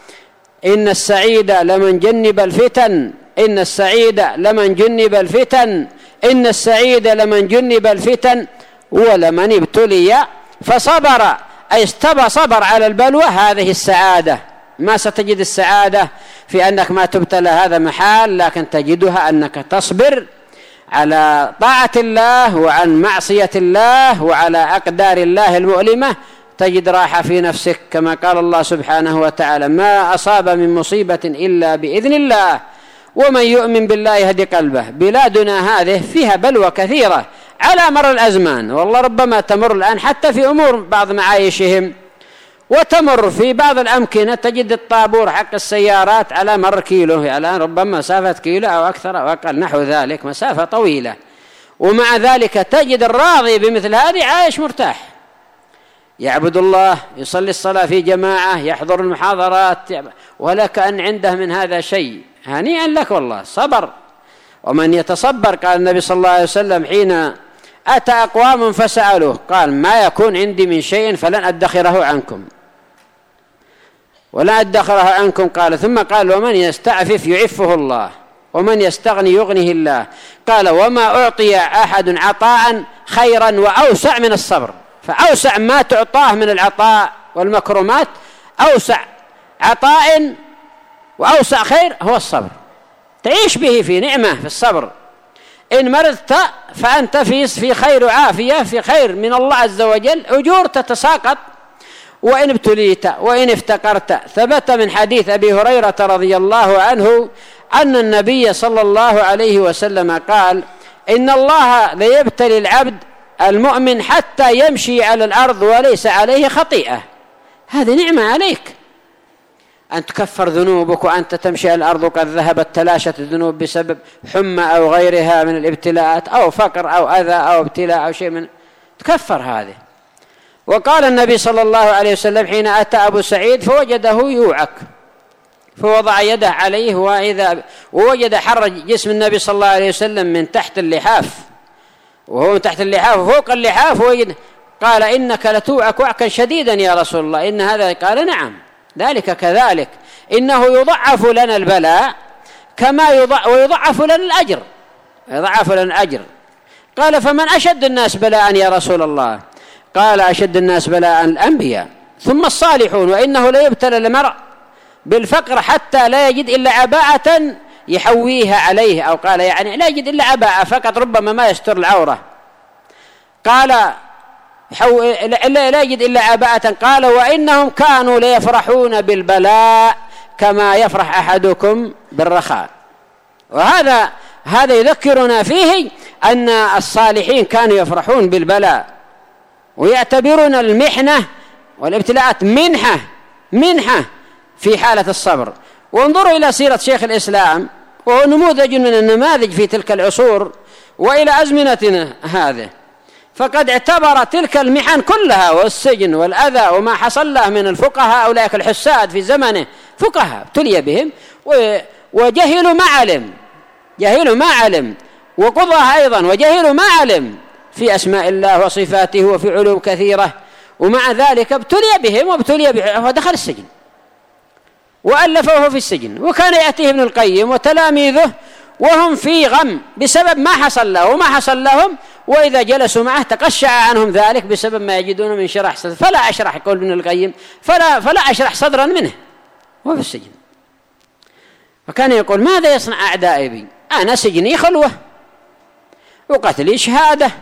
إن السعيد لمن جنب الفتن إن السعيد لمن جنب الفتن إن السعيد لمن جنب الفتن ولمن ابتلي فصبر، أي استبى صبر على البلوى. هذه السعادة. ما ستجد السعادة في أنك ما تبتلى، هذا محال، لكن تجدها أنك تصبر على طاعة الله وعن معصية الله وعلى أقدار الله المؤلمة، تجد راحة في نفسك. كما قال الله سبحانه وتعالى: ما أصاب من مصيبة إلا بإذن الله ومن يؤمن بالله يهدي قلبه. بلادنا هذه فيها بلوى كثيرة على مر الأزمان، والله ربما تمر الآن حتى في أمور بعض معايشهم، وتمر في بعض الأمكنة تجد الطابور حق السيارات على مر كيلو، الآن ربما مسافة كيلو أو أكثر أو أقل نحو ذلك، مسافة طويلة، ومع ذلك تجد الراضي بمثل هذه عايش مرتاح، يعبد الله، يصلي الصلاة في جماعة، يحضر المحاضرات، ولا كأن عنده من هذا شيء. هنيئا لك والله، صبر. ومن يتصبر، قال النبي صلى الله عليه وسلم حين أتى أقوام فسألوه قال: ما يكون عندي من شيء فلن أدخره عنكم ولا أدخره عنكم. قال ثم قال: ومن يستعفف يعفه الله ومن يستغني يغنيه الله. قال: وما أعطي أحد عطاء خيرا وأوسع من الصبر. فأوسع ما تعطاه من العطاء والمكرمات، أوسع عطاء وأوسع خير هو الصبر، تعيش به في نعمة في الصبر. إن مرضت فأنت في في خير وعافية، في خير من الله عز وجل، أجور تتساقط. وإن ابتليت وإن افتقرت. ثبت من حديث أبي هريرة رضي الله عنه أن النبي صلى الله عليه وسلم قال: إن الله ليبتلي العبد المؤمن حتى يمشي على الأرض وليس عليه خطيئة. هذه نعمة عليك أن تكفر ذنوبك وأنت تمشي على الأرض وقد ذهبت تلاشت الذنوب بسبب حمى أو غيرها من الابتلاءات أو فقر أو أذى أو ابتلاء أو شيء من تكفر هذه. وقال النبي صلى الله عليه وسلم حين أتى أبو سعيد فوجده يوعك فوضع يده عليه وإذا ووجد حر جسم النبي صلى الله عليه وسلم من تحت اللحاف، وهو من تحت اللحاف وفوق اللحاف وجد. قال: إنك لتوعك وعكا شديدا يا رسول الله، إن هذا؟ قال: نعم ذلك كذلك، إنه يضعف لنا البلاء كما يضع ويضعف لنا الأجر يضعف لنا الأجر. قال: فمن أشد الناس بلاء يا رسول الله؟ قال: أشد الناس بلاء الأنبياء ثم الصالحون، وإنه لا يبتلى المرء بالفقر حتى لا يجد إلا عباءة يحويها عليه، أو قال يعني لا يجد إلا عباءة فقط ربما ما يستر العورة. قال: لا يجد إلا عباءة. قال: وإنهم كانوا ليفرحون بالبلاء كما يفرح أحدكم بالرخاء. وهذا هذا يذكرنا فيه أن الصالحين كانوا يفرحون بالبلاء ويعتبرون المحنة والابتلاءات منحة منحة في حالة الصبر. وانظروا إلى سيرة شيخ الإسلام، وهو نموذج من النماذج في تلك العصور وإلى أزمنتنا هذه، فقد اعتبر تلك المحن كلها والسجن والأذى وما حصل له من الفقهاء أولئك الحساد في زمنه، فقهاء ابتلي بهم وجهلوا ما علم جهلوا ما علم وقضاه أيضا وجهلوا ما علم في أسماء الله وصفاته وفي علوم كثيرة، ومع ذلك ابتلي بهم وابتلي بهم ودخل السجن وألفوه في السجن. وكان يأتيه ابن القيم وتلاميذه وهم في غم بسبب ما حصل له وما حصل لهم، وإذا جلسوا معه تقشع عنهم ذلك بسبب ما يجدون من شرح صدر. فلا أشرح، يقول ابن القيم، فلا, فلا أشرح صدرا منه وهو في السجن. وكان يقول: ماذا يصنع أعدائي بي؟ أنا سجني خلوة وقتلي شهادة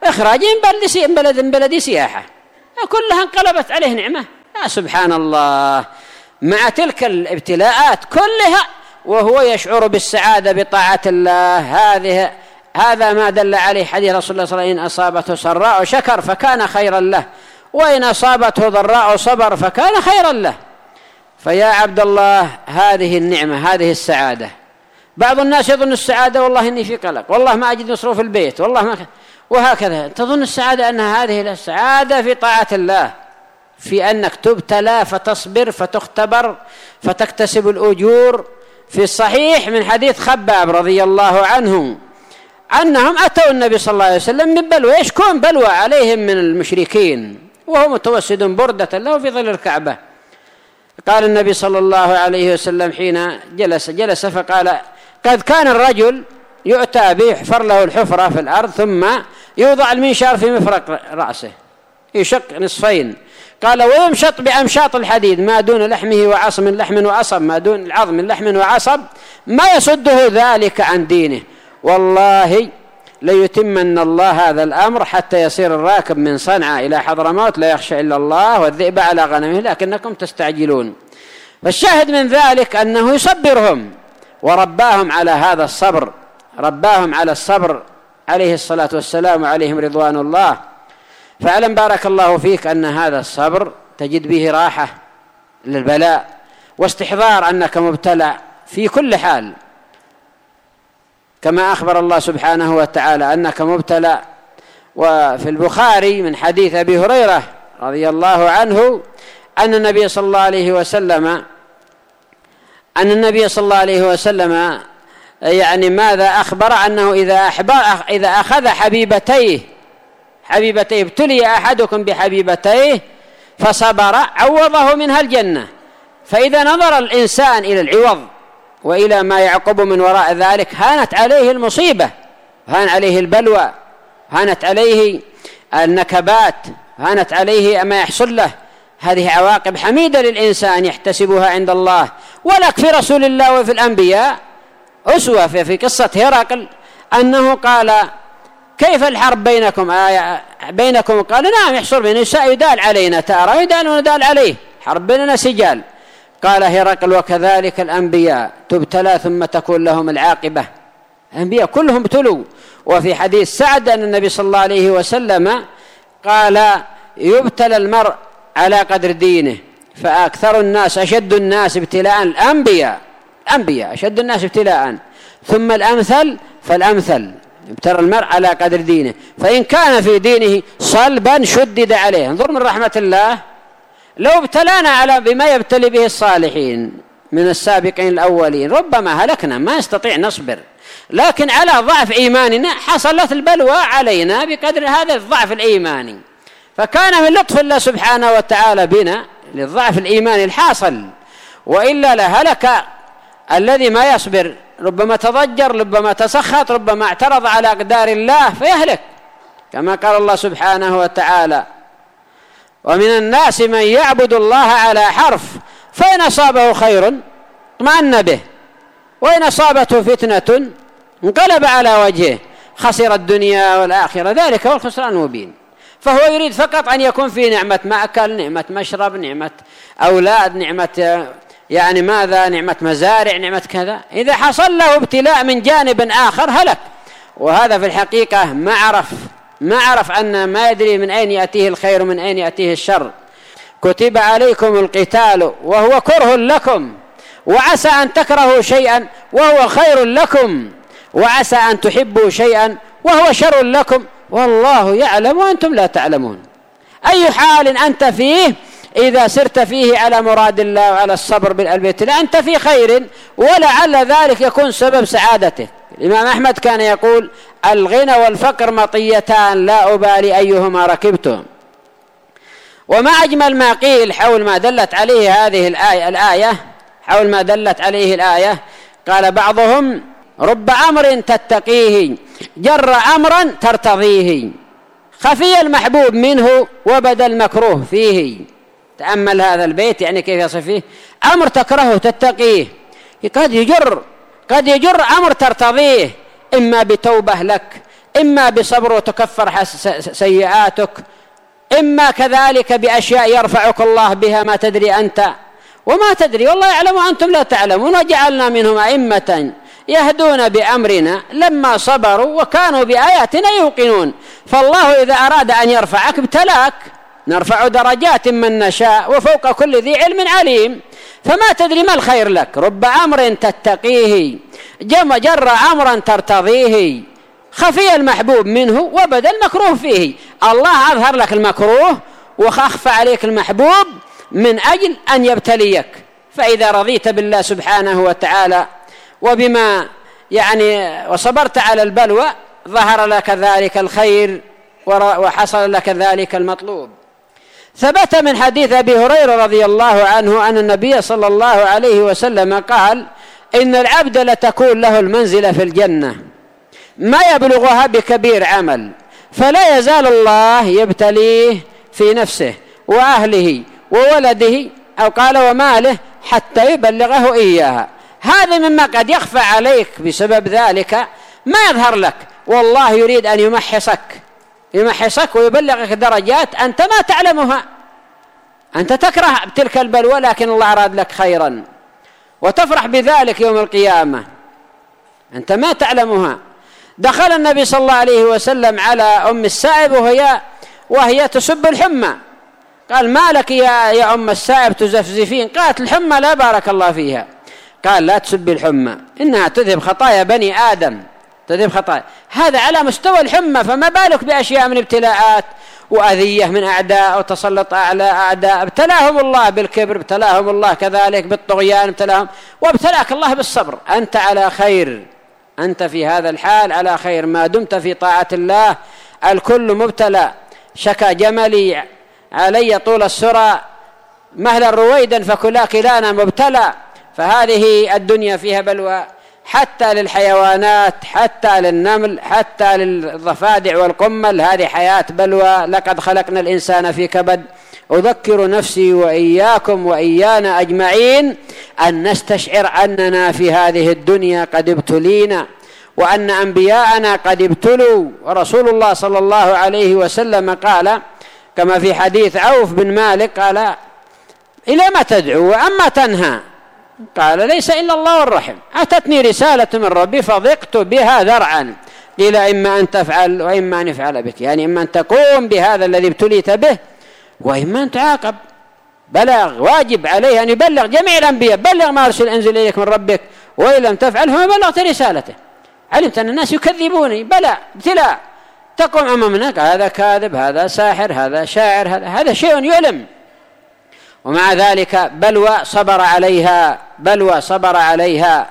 إخراجه من بلد من بلد سياحة، كلها انقلبت عليه نعمة. يا سبحان الله، مع تلك الابتلاءات كلها وهو يشعر بالسعادة بطاعة الله. هذه هذا ما دل عليه حديث رسول الله صلى الله عليه وسلم: إن أصابته سراء شكر فكان خيرا له، وإن أصابته ضراء صبر فكان خيرا له. فيا عبد الله، هذه النعمة، هذه السعادة. بعض الناس يظن السعادة والله إني في قلق، والله ما أجد مصروف البيت، والله ما، وهكذا. تظن السعادة أن هذه السعادة في طاعة الله، في أنك تبتلى فتصبر فتختبر فتكتسب الأجور. في الصحيح من حديث خباب رضي الله عنه أنهم أتوا النبي صلى الله عليه وسلم من بلوى، يشكون بلوى عليهم من المشركين، وهو متوسد بردة له في ظل الكعبة. قال النبي صلى الله عليه وسلم حين جلس جلس فقال: قد كان الرجل يؤتى به يحفر له الحفرة في الأرض، ثم يوضع المنشار في مفرق رأسه يشق نصفين. قال: ويمشط بأمشاط الحديد ما دون لحمه وعصب من لحم وعصب، ما دون العظم من لحم وعصب، ما يصده ذلك عن دينه. والله ليتمن الله هذا الأمر حتى يصير الراكب من صنعاء إلى حضرموت لا يخشى إلا الله والذئب على غنمه لكنكم تستعجلون. فالشاهد من ذلك أنه يصبرهم ورباهم على هذا الصبر، رباهم على الصبر عليه الصلاة والسلام وعليهم رضوان الله. فاعلم بارك الله فيك أن هذا الصبر تجد به راحة للبلاء واستحضار أنك مبتلى في كل حال، كما أخبر الله سبحانه وتعالى أنك مبتلى. وفي البخاري من حديث أبي هريرة رضي الله عنه أن النبي صلى الله عليه وسلم أن النبي صلى الله عليه وسلم يعني ماذا أخبر؟ أنه إذا أحبر إذا أخذ حبيبتيه حبيبتيه ابتلي أحدكم بحبيبتيه فصبر عوضه منها الجنة. فإذا نظر الإنسان إلى العوض وإلى ما يعقب من وراء ذلك هانت عليه المصيبة، هان عليه البلوى، هانت عليه النكبات، هانت عليه ما يحصل له. هذه عواقب حميدة للإنسان يحتسبها عند الله. ولك في رسول الله وفي الأنبياء أسوة في قصة هرقل أنه قال: كيف الحرب بينكم آية بينكم؟ قال: نعم يحصل بين النساء يدال علينا تارة يدال وندال عليه، حرب بيننا سجال. قال هرقل: وكذلك الأنبياء تبتلى ثم تكون لهم العاقبة. الأنبياء كلهم ابتلوا. وفي حديث سعد أن النبي صلى الله عليه وسلم قال: يبتلى المرء على قدر دينه، فأكثر الناس أشد الناس ابتلاء الأنبياء، الأنبياء أشد الناس ابتلاء، ثم الأمثل فالأمثل. ابتلى المرء على قدر دينه، فإن كان في دينه صلبا شدد عليه. انظر من رحمة الله، لو ابتلانا على بما يبتلي به الصالحين من السابقين الأولين ربما هلكنا، ما نستطيع نصبر، لكن على ضعف إيماننا حصلت البلوى علينا بقدر هذا الضعف الإيماني. فكان من لطف الله سبحانه وتعالى بنا للضعف الإيماني الحاصل، وإلا لهلك الذي ما يصبر، ربما تضجر، ربما تسخط، ربما اعترض على أقدار الله فيهلك، كما قال الله سبحانه وتعالى: ومن الناس من يعبد الله على حرف فإن أصابه خير اطمأن به وإن أصابته فتنة انقلب على وجهه خسر الدنيا والآخرة ذلك هو الخسران المبين. فهو يريد فقط أن يكون في نعمة مأكل، نعمة مشرب، نعمة أولاد، نعمة يعني ماذا، نعمة مزارع، نعمة كذا. إذا حصل له ابتلاء من جانب آخر هلك. وهذا في الحقيقة ما عرف ما عرف أن ما يدري من أين يأتيه الخير ومن أين يأتيه الشر. كتب عليكم القتال وهو كره لكم وعسى أن تكرهوا شيئا وهو خير لكم وعسى أن تحبوا شيئا وهو شر لكم والله يعلم وأنتم لا تعلمون. أي حال أنت فيه إذا سرت فيه على مراد الله وعلى الصبر بالابتلاء أنت في خير، ولعل ذلك يكون سبب سعادتك. الإمام أحمد كان يقول: الغنى والفقر مطيتان لا أبالي أيهما ركبتم. وما أجمل ما قيل حول ما دلت عليه هذه الآية, الآية حول ما دلت عليه الآية. قال بعضهم: رب أمر تتقيه جر أمرا ترتضيه خفي المحبوب منه وبدا المكروه فيه. تأمل هذا البيت يعني كيف يصف فيه. أمر تكرهه تتقيه قد يجر قد يجر أمر ترتضيه، إما بتوبة لك إما بصبر وتكفر سيئاتك، إما كذلك بأشياء يرفعك الله بها ما تدري أنت وما تدري، والله يعلم وأنتم لا تعلمون. وجعلنا منهم أئمة يهدون بأمرنا لما صبروا وكانوا بآياتنا يوقنون. فالله إذا أراد أن يرفعك ابتلاك، نرفع درجات من نشاء وفوق كل ذي علم عليم. فما تدري ما الخير لك، رب أمر تتقيه جم جر أمرا ترتضيه، خفي المحبوب منه وبدا المكروه فيه. الله أظهر لك المكروه وأخفى عليك المحبوب من أجل أن يبتليك. فإذا رضيت بالله سبحانه وتعالى وبما يعني وصبرت على البلوى ظهر لك ذلك الخير وحصل لك ذلك المطلوب. ثبت من حديث أبي هريرة رضي الله عنه أن النبي صلى الله عليه وسلم قال: إن العبد لتكون له المنزلة في الجنة ما يبلغها بكبير عمل، فلا يزال الله يبتليه في نفسه وأهله وولده أو قال وماله حتى يبلغه إياها. هذا مما قد يخفى عليك بسبب ذلك ما يظهر لك، والله يريد أن يمحصك يمحصك ويبلغك درجات أنت ما تعلمها. أنت تكره تلك البلوى لكن الله أراد لك خيرا وتفرح بذلك يوم القيامة أنت ما تعلمها. دخل النبي صلى الله عليه وسلم على أم السائب وهي وهي تسب الحمى، قال: ما لك يا, يا أم السائب تزفزفين؟ قالت: الحمى لا بارك الله فيها. قال: لا تسب الحمى، إنها تذهب خطايا بني آدم، تذهب خطايا. هذا على مستوى الحمى، فما بالك بأشياء من ابتلاءات وأذية من أعداء وتسلط على أعداء. ابتلاهم الله بالكبر، ابتلاهم الله كذلك بالطغيان، ابتلاهم وابتلاك الله بالصبر. أنت على خير، أنت في هذا الحال على خير ما دمت في طاعة الله. الكل مبتلى، شكى جملي علي طول السرى مهلا رويدا فكلا كلانا مبتلى. فهذه الدنيا فيها بلوى حتى للحيوانات، حتى للنمل، حتى للضفادع والقمل. هذه حياة بلوى. لقد خلقنا الإنسان في كبد. أذكر نفسي وإياكم وإيانا أجمعين أن نستشعر أننا في هذه الدنيا قد ابتلينا، وأن أنبياءنا قد ابتلوا. ورسول الله صلى الله عليه وسلم قال كما في حديث عوف بن مالك قال: إلى ما تدعو وأما تنهى؟ قال: ليس إلا الله والرحم. أتتني رسالة من ربي فضقت بها ذرعا. قيل: إما أن تفعل وإما أن يفعل بك، يعني إما أن تقوم بهذا الذي ابتليت به وإما أن تعاقب. بلغ، واجب عليه أن يبلغ جميع الأنبياء: بلغ ما أرسل أنزل إليك من ربك، وإن لم تفعل فما بلغت رسالته. علمت أن الناس يكذبوني، بلى ابتلاء. تقوم أمامنا هذا كاذب، هذا ساحر، هذا شاعر، هذا هذا شيء يؤلم. ومع ذلك بلوى صبر عليها، بلوى صبر عليها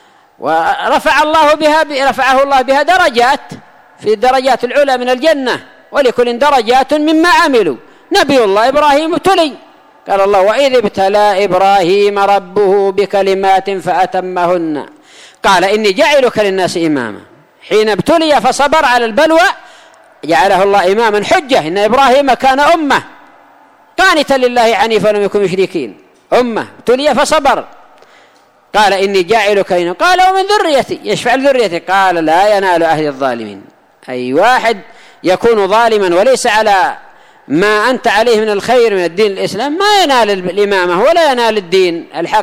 ورفع الله بها رفعه الله بها درجات في الدرجات العلى من الجنة، ولكل درجات مما عملوا. نبي الله إبراهيم ابتلي، قال الله: وإذ ابتلى إبراهيم ربه بكلمات فأتمهن قال إني جاعلك للناس إماما. حين ابتلي فصبر على البلوى جعله الله إماما حجة. إن إبراهيم كان أمة قانتا لله حنيفا ولم يكن مشركين، أمة ابتلي فصبر. قال إني جاعلك للناس، قال: ومن ذريتي، يشفع ذريتي. قال: لا ينال أهل الظالمين. أي واحد يكون ظالما وليس على ما أنت عليه من الخير من الدين الإسلام ما ينال الإمامة ولا ينال الدين الحق،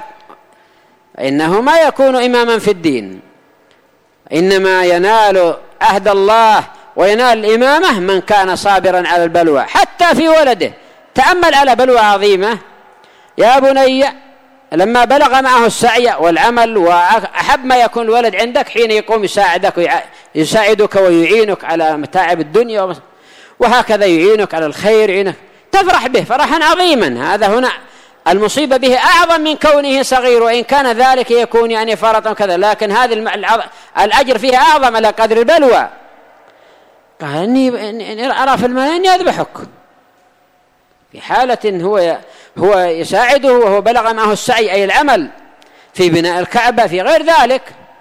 إنه ما يكون إماما في الدين. إنما ينال عهد الله وينال الإمامة من كان صابرا على البلوى حتى في ولده. تأمل على بلوى عظيمة يا بني لما بلغ معه السعي والعمل، وأحب ما يكون الولد عندك حين يقوم يساعدك يساعدك ويعينك على متاعب الدنيا، وهكذا يعينك على الخير، يعينك تفرح به فرحا عظيما. هذا هنا المصيبة به أعظم من كونه صغير، وإن كان ذلك يكون يعني فرطا كذا، لكن هذا الأجر فيها أعظم على قدر البلوى. قال: إني أرى في المنام أني أذبحك، في حالة هو هو يساعده وهو بلغ معه السعي أي العمل في بناء الكعبة في غير ذلك.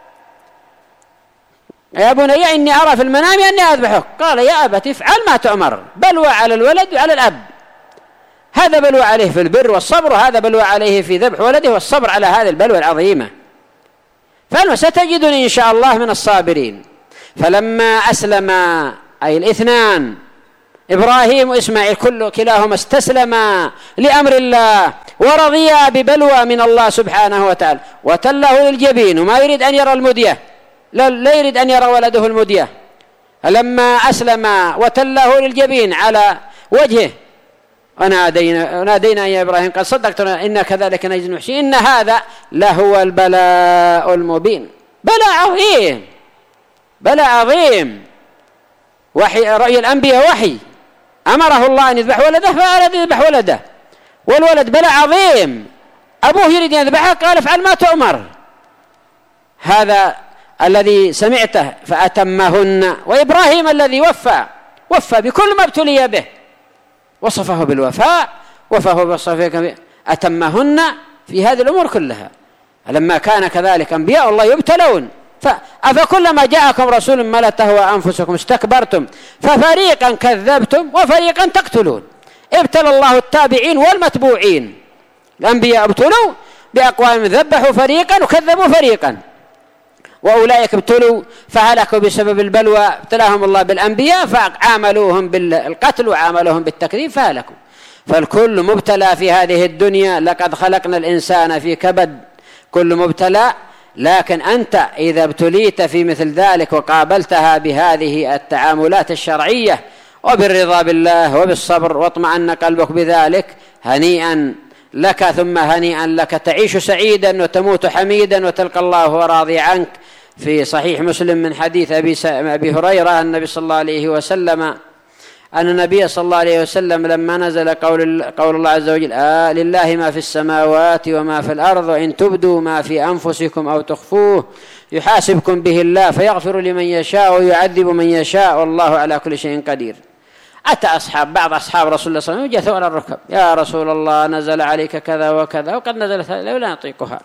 يا بني إني أرى في المنام أني أذبحك. قال: يا أبت افعل ما تؤمر. بلوى على الولد وعلى الأب، هذا بلوى عليه في البر والصبر، وهذا بلوى عليه في ذبح ولده والصبر على هذه البلوى العظيمة. فأنا ستجدني إن شاء الله من الصابرين. فلما أسلم أي الاثنان إبراهيم وإسماعيل كل كلاهما استسلما لأمر الله ورضيا ببلوى من الله سبحانه وتعالى وتله للجبين وما يريد أن يرى المدية، لا, لا يريد أن يرى ولده المدية. لما أسلم وتله للجبين على وجهه ونادينا نادينا يا إبراهيم قد صدقتنا إنا كذلك نجزي المحسنين إن هذا لهو البلاء المبين. بلاء عظيم، بلاء عظيم. وحي رأي الأنبياء وحي، أمره الله أن يذبح ولده فأراد يذبح ولده، والولد بلاء عظيم. أبوه يريد أن يذبحه قال افعل ما تؤمر. هذا الذي سمعته فأتمهن. وإبراهيم الذي وفى وفى بكل ما ابتلي به، وصفه بالوفاء، وصفه بالصفاء، أتمهن في هذه الأمور كلها. لما كان كذلك أنبياء الله يبتلون، أفكلما جاءكم رسول ما لا تهوى أنفسكم استكبرتم ففريقا كذبتم وفريقا تقتلون. ابتلى الله التابعين والمتبوعين. الأنبياء ابتلوا بأقوام ذبحوا فريقا وكذبوا فريقا، وأولئك ابتلوا فهلكوا بسبب البلوى، ابتلاهم الله بالأنبياء فعاملوهم بالقتل وعاملوهم بالتكذيب فهلكوا. فالكل مبتلى في هذه الدنيا. لقد خلقنا الإنسان في كبد، كل مبتلى. لكن أنت إذا ابتليت في مثل ذلك وقابلتها بهذه التعاملات الشرعية وبالرضا بالله وبالصبر واطمأن قلبك بذلك، هنيئا لك ثم هنيئا لك، تعيش سعيدا وتموت حميدا وتلقى الله وراضي عنك. في صحيح مسلم من حديث أبي هريرة النبي صلى الله عليه وسلم أن النبي صلى الله عليه وسلم لما نزل قول, قول الله عز وجل آه لله ما في السماوات وما في الأرض وإن تبدوا ما في أنفسكم أو تخفوه يحاسبكم به الله فيغفر لمن يشاء ويعذب من يشاء والله على كل شيء قدير. أتى أصحاب بعض أصحاب رسول الله صلى الله عليه وسلم جثوا على الركب، يا رسول الله نزل عليك كذا وكذا وقد نزلت لا نطيقها،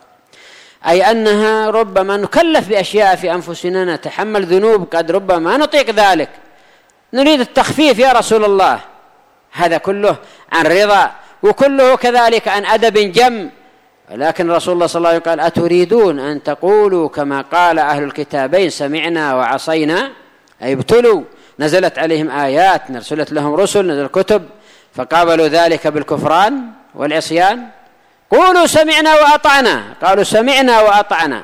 أي أنها ربما نكلف بأشياء في أنفسنا نتحمل ذنوب قد ربما نطيق ذلك، نريد التخفيف يا رسول الله. هذا كله عن رضا وكله كذلك عن أدب جم. لكن رسول الله صلى الله عليه وسلم قال أتريدون أن تقولوا كما قال أهل الكتابين سمعنا وعصينا؟ أي ابتلوا، نزلت عليهم آيات، نرسلت لهم رسل، نزل كتب، فقابلوا ذلك بالكفران والعصيان. قولوا سمعنا وأطعنا، قالوا سمعنا وأطعنا،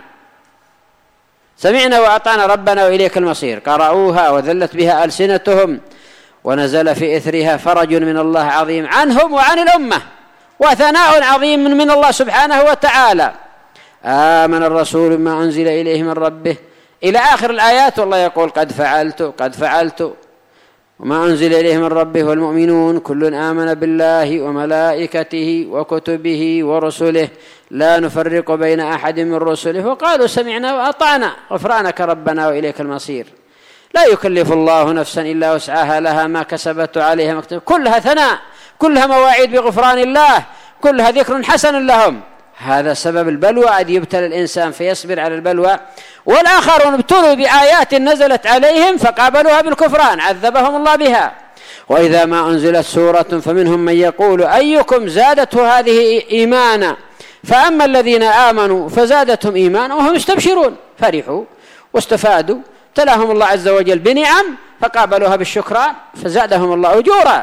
سمعنا وأطعنا ربنا وإليك المصير، قرأوها وذلت بها ألسنتهم، ونزل في إثرها فرج من الله عظيم عنهم وعن الأمة وثناء عظيم من الله سبحانه وتعالى. آمن الرسول ما أنزل إليه من ربه إلى آخر الآيات. والله يقول قد فعلت قد فعلت وما أنزل إليه من ربه والمؤمنون كل آمن بالله وملائكته وكتبه ورسله لا نفرق بين أحد من رسله وقالوا سمعنا وأطعنا غفرانك ربنا وإليك المصير. لا يكلف الله نفسا إلا وسعها لها ما كسبت عليها ما اكتسبت. كلها ثناء، كلها مواعيد بغفران الله، كلها ذكر حسن لهم. هذا سبب البلوى أن يبتلى الإنسان فيصبر على البلوى. والآخرون ابتلوا بآيات نزلت عليهم فقابلوها بالكفران عذبهم الله بها. وإذا ما أنزلت سورة فمنهم من يقول أيكم زادته هذه إيمانا فأما الذين آمنوا فزادتهم إيمانا وهم يستبشرون فرحوا واستفادوا، تلاهم الله عز وجل بنعم فقابلوها بالشكران فزادهم الله أجورا.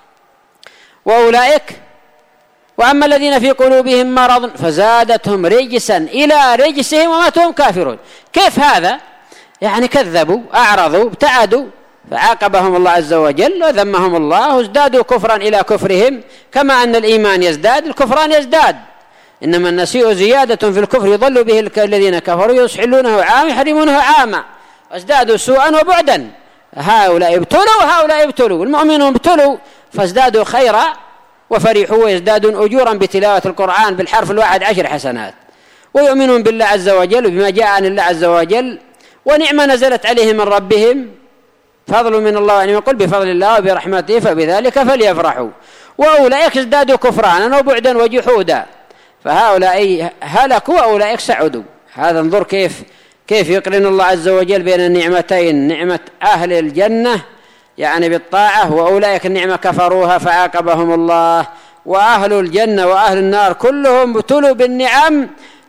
وأولئك وأما الذين في قلوبهم مرض فزادتهم رجسا إلى رجسهم وماتوا كافرون. كيف هذا؟ يعني كذبوا أعرضوا ابتعدوا فعاقبهم الله عز وجل وذمهم الله وازدادوا كفرا إلى كفرهم. كما أن الإيمان يزداد الكفران يزداد، إنما النسيء زيادة في الكفر يضل به الذين كفروا يحلونه عام يحرمونه عاما وازدادوا سوءا وبعدا. هؤلاء ابتلوا وهؤلاء ابتلوا، المؤمنون ابتلوا فازدادوا خيرا وفرحوا ويزدادون أجورا بتلاوة القرآن بالحرف الواحد عشر حسنات، ويؤمنون بالله عز وجل وبما جاء عن الله عز وجل، ونعمة نزلت عليهم من ربهم فضل من الله. يعني يقول بفضل الله وبرحمته فبذلك فليفرحوا. وأولئك ازدادوا كفرانا وبعدا وجحودا، فهؤلاء هلكوا وأولئك سعدوا. هذا انظر كيف كيف يقرن الله عز وجل بين النعمتين، نعمة أهل الجنة يعني بالطاعة، وأولئك النعمة كفروها فعاقبهم الله. وأهل الجنة وأهل النار كلهم ابتلوا بالنعم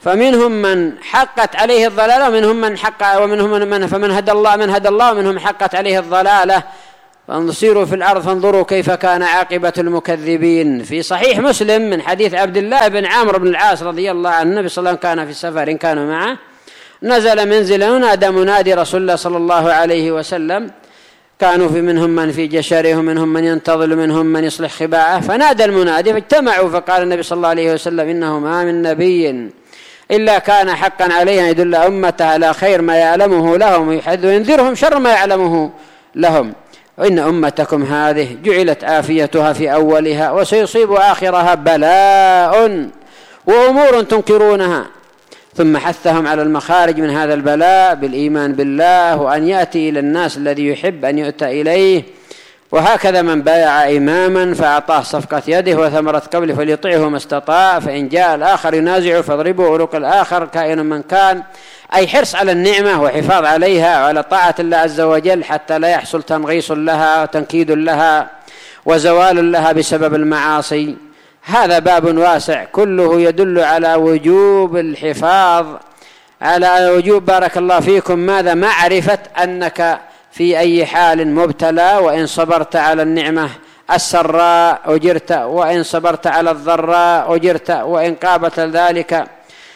فمنهم من حقت عليه الضلالة ومنهم من حق ومنهم من فمن هدى الله من هدى الله ومنهم حقت عليه الضلالة. فانصروا في الأرض فانظروا كيف كان عاقبة المكذبين. في صحيح مسلم من حديث عبد الله بن عمرو بن العاص رضي الله عنه النبي صلى الله عليه وسلم كان في سفر إن كانوا معه نزل منزلا ونادى منادي رسول الله صلى الله عليه وسلم، كانوا في منهم من في جشره ومنهم من ينتظل ومنهم من يصلح خباءه، فنادى المنادي فاجتمعوا فقال النبي صلى الله عليه وسلم إنه ما من نبي إلا كان حقا عليه أن يدل أمته على خير ما يعلمه لهم ويحذ وينذرهم شر ما يعلمه لهم، وإن أمتكم هذه جعلت آفيتها في أولها وسيصيب آخرها بلاء وأمور تنكرونها. ثم حثهم على المخارج من هذا البلاء بالإيمان بالله وأن يأتي إلى الناس الذي يحب أن يؤتى إليه. وهكذا من بايع إماما فأعطاه صفقة يده وثمرة قبله فليطيعه ما استطاع، فإن جاء الآخر ينازعه فاضربوا عنق الآخر كائن من كان، أي حرص على النعمة وحفاظ عليها وعلى طاعة الله عز وجل حتى لا يحصل تنغيص لها وتنكيد لها وزوال لها بسبب المعاصي. هذا باب واسع كله يدل على وجوب الحفاظ، على وجوب بارك الله فيكم ماذا معرفة أنك في أي حال مبتلى، وإن صبرت على النعمة السراء أجرت، وإن صبرت على الضراء أجرت، وإن قابلت ذلك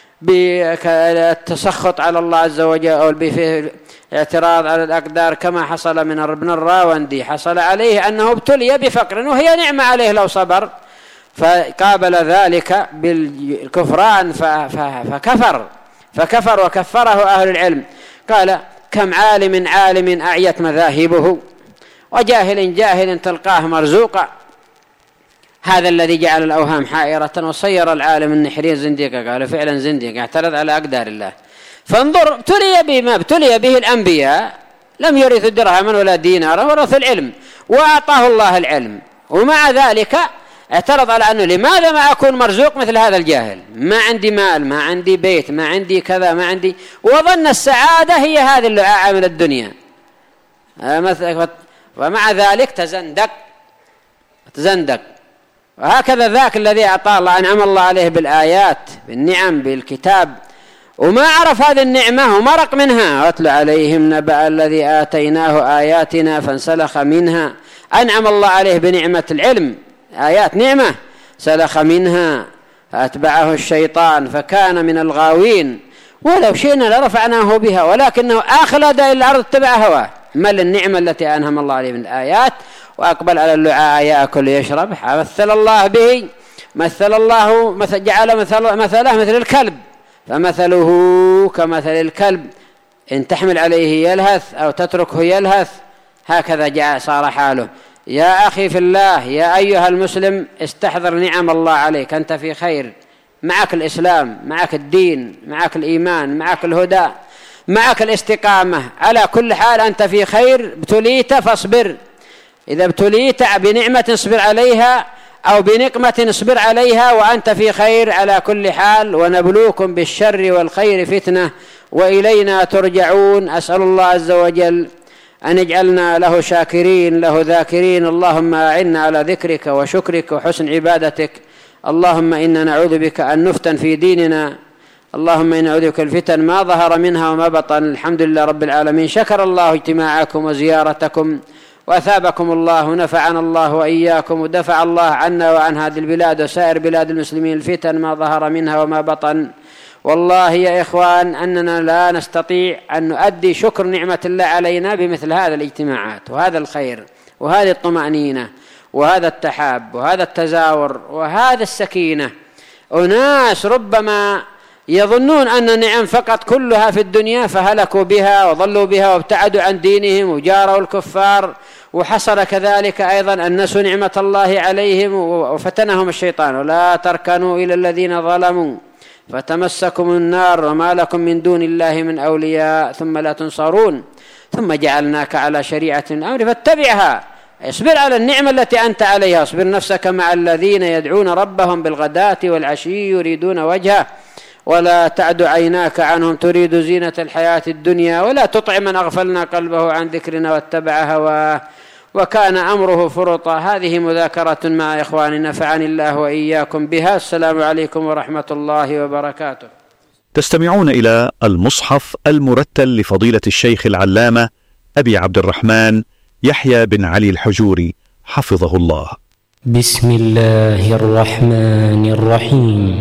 بالتسخط على الله عز وجل أو بالاعتراض على الأقدار كما حصل من ابن الراوندي، حصل عليه أنه ابتلي بفقر وهي نعمة عليه لو صبر، فقابل ذلك بالكفران فكفر فكفر وكفره أهل العلم. قال كم عالم عالم أعيت مذاهبه وجاهل جاهل تلقاه مرزوقا. هذا الذي جعل الأوهام حائرة وصير العالم النحرين زنديقا. قال فعلا زنديق اعترض على أقدار الله. فانظر ابتلي بما ابتلي به الأنبياء، لم يرثوا درهما ولا دينارا ورثوا العلم وأعطاه الله العلم، ومع ذلك اعترض على أنه لماذا ما أكون مرزوق مثل هذا الجاهل، ما عندي مال ما عندي بيت ما عندي كذا ما عندي، وظن السعادة هي هذه اللعاعة من الدنيا، ومع ذلك تزندق تزندق. وهكذا ذاك الذي أعطاه الله أنعم الله عليه بالآيات بالنعم بالكتاب وما عرف هذه النعمة ومرق منها. واتل عليهم نبأ الذي آتيناه آياتنا فانسلخ منها. أنعم الله عليه بنعمة العلم آيات نعمة، سلخ منها فأتبعه الشيطان فكان من الغاوين. ولو شئنا لرفعناه بها ولكنه أخلد إلى الأرض اتبع هواه. مل النعمة التي أنعم الله عليه من الآيات وأقبل على اللعاء يأكل يشرب. مثل الله به مثل الله مثل جعل مثل مثله مثل الكلب فمثله كمثل الكلب إن تحمل عليه يلهث أو تتركه يلهث، هكذا جاء صار حاله. يا أخي في الله، يا أيها المسلم استحضر نعم الله عليك، أنت في خير، معك الإسلام معك الدين معك الإيمان معك الهدى معك الاستقامة، على كل حال أنت في خير. ابتليت فاصبر، إذا ابتليت بنعمة اصبر عليها أو بنقمة اصبر عليها وأنت في خير على كل حال. ونبلوكم بالشر والخير فتنة وإلينا ترجعون. أسأل الله عز وجل أن يجعلنا له شاكرين له ذاكرين. اللهم أعنا على ذكرك وشكرك وحسن عبادتك. اللهم إنا نعوذ بك أن نفتن في ديننا. اللهم إنا نعوذ بك الفتن ما ظهر منها وما بطن. الحمد لله رب العالمين. شكر الله اجتماعكم وزيارتكم وأثابكم الله ونفعنا الله وإياكم ودفع الله عنا وعن هذه البلاد وسائر بلاد المسلمين الفتن ما ظهر منها وما بطن. والله يا إخوان أننا لا نستطيع أن نؤدي شكر نعمة الله علينا بمثل هذا الاجتماعات وهذا الخير وهذه الطمأنينة وهذا التحاب وهذا التزاور وهذا السكينة. أناس ربما يظنون أن نعم فقط كلها في الدنيا فهلكوا بها وضلوا بها وابتعدوا عن دينهم وجاروا الكفار. وحصل كذلك أيضا أن نسوا نعمة الله عليهم وفتنهم الشيطان. ولا تركنوا إلى الذين ظلموا فتمسكم النار وما لكم من دون الله من أولياء ثم لا تنصرون. ثم جعلناك على شريعة الأمر فاتبعها. اصبر على النعمة التي أنت عليها. اصبر نفسك مع الذين يدعون ربهم بالغداة والعشي يريدون وجهه ولا تعد عيناك عنهم تريد زينة الحياة الدنيا ولا تطع من أغفلنا قلبه عن ذكرنا واتبع هواه وكان أمره فرطا. هذه مذاكرة مع إخواننا نفعني الله وإياكم بها. السلام عليكم ورحمة الله وبركاته. تستمعون إلى المصحف المرتل لفضيلة الشيخ العلامة أبي عبد الرحمن يحيى بن علي الحجوري حفظه الله. بسم الله الرحمن الرحيم.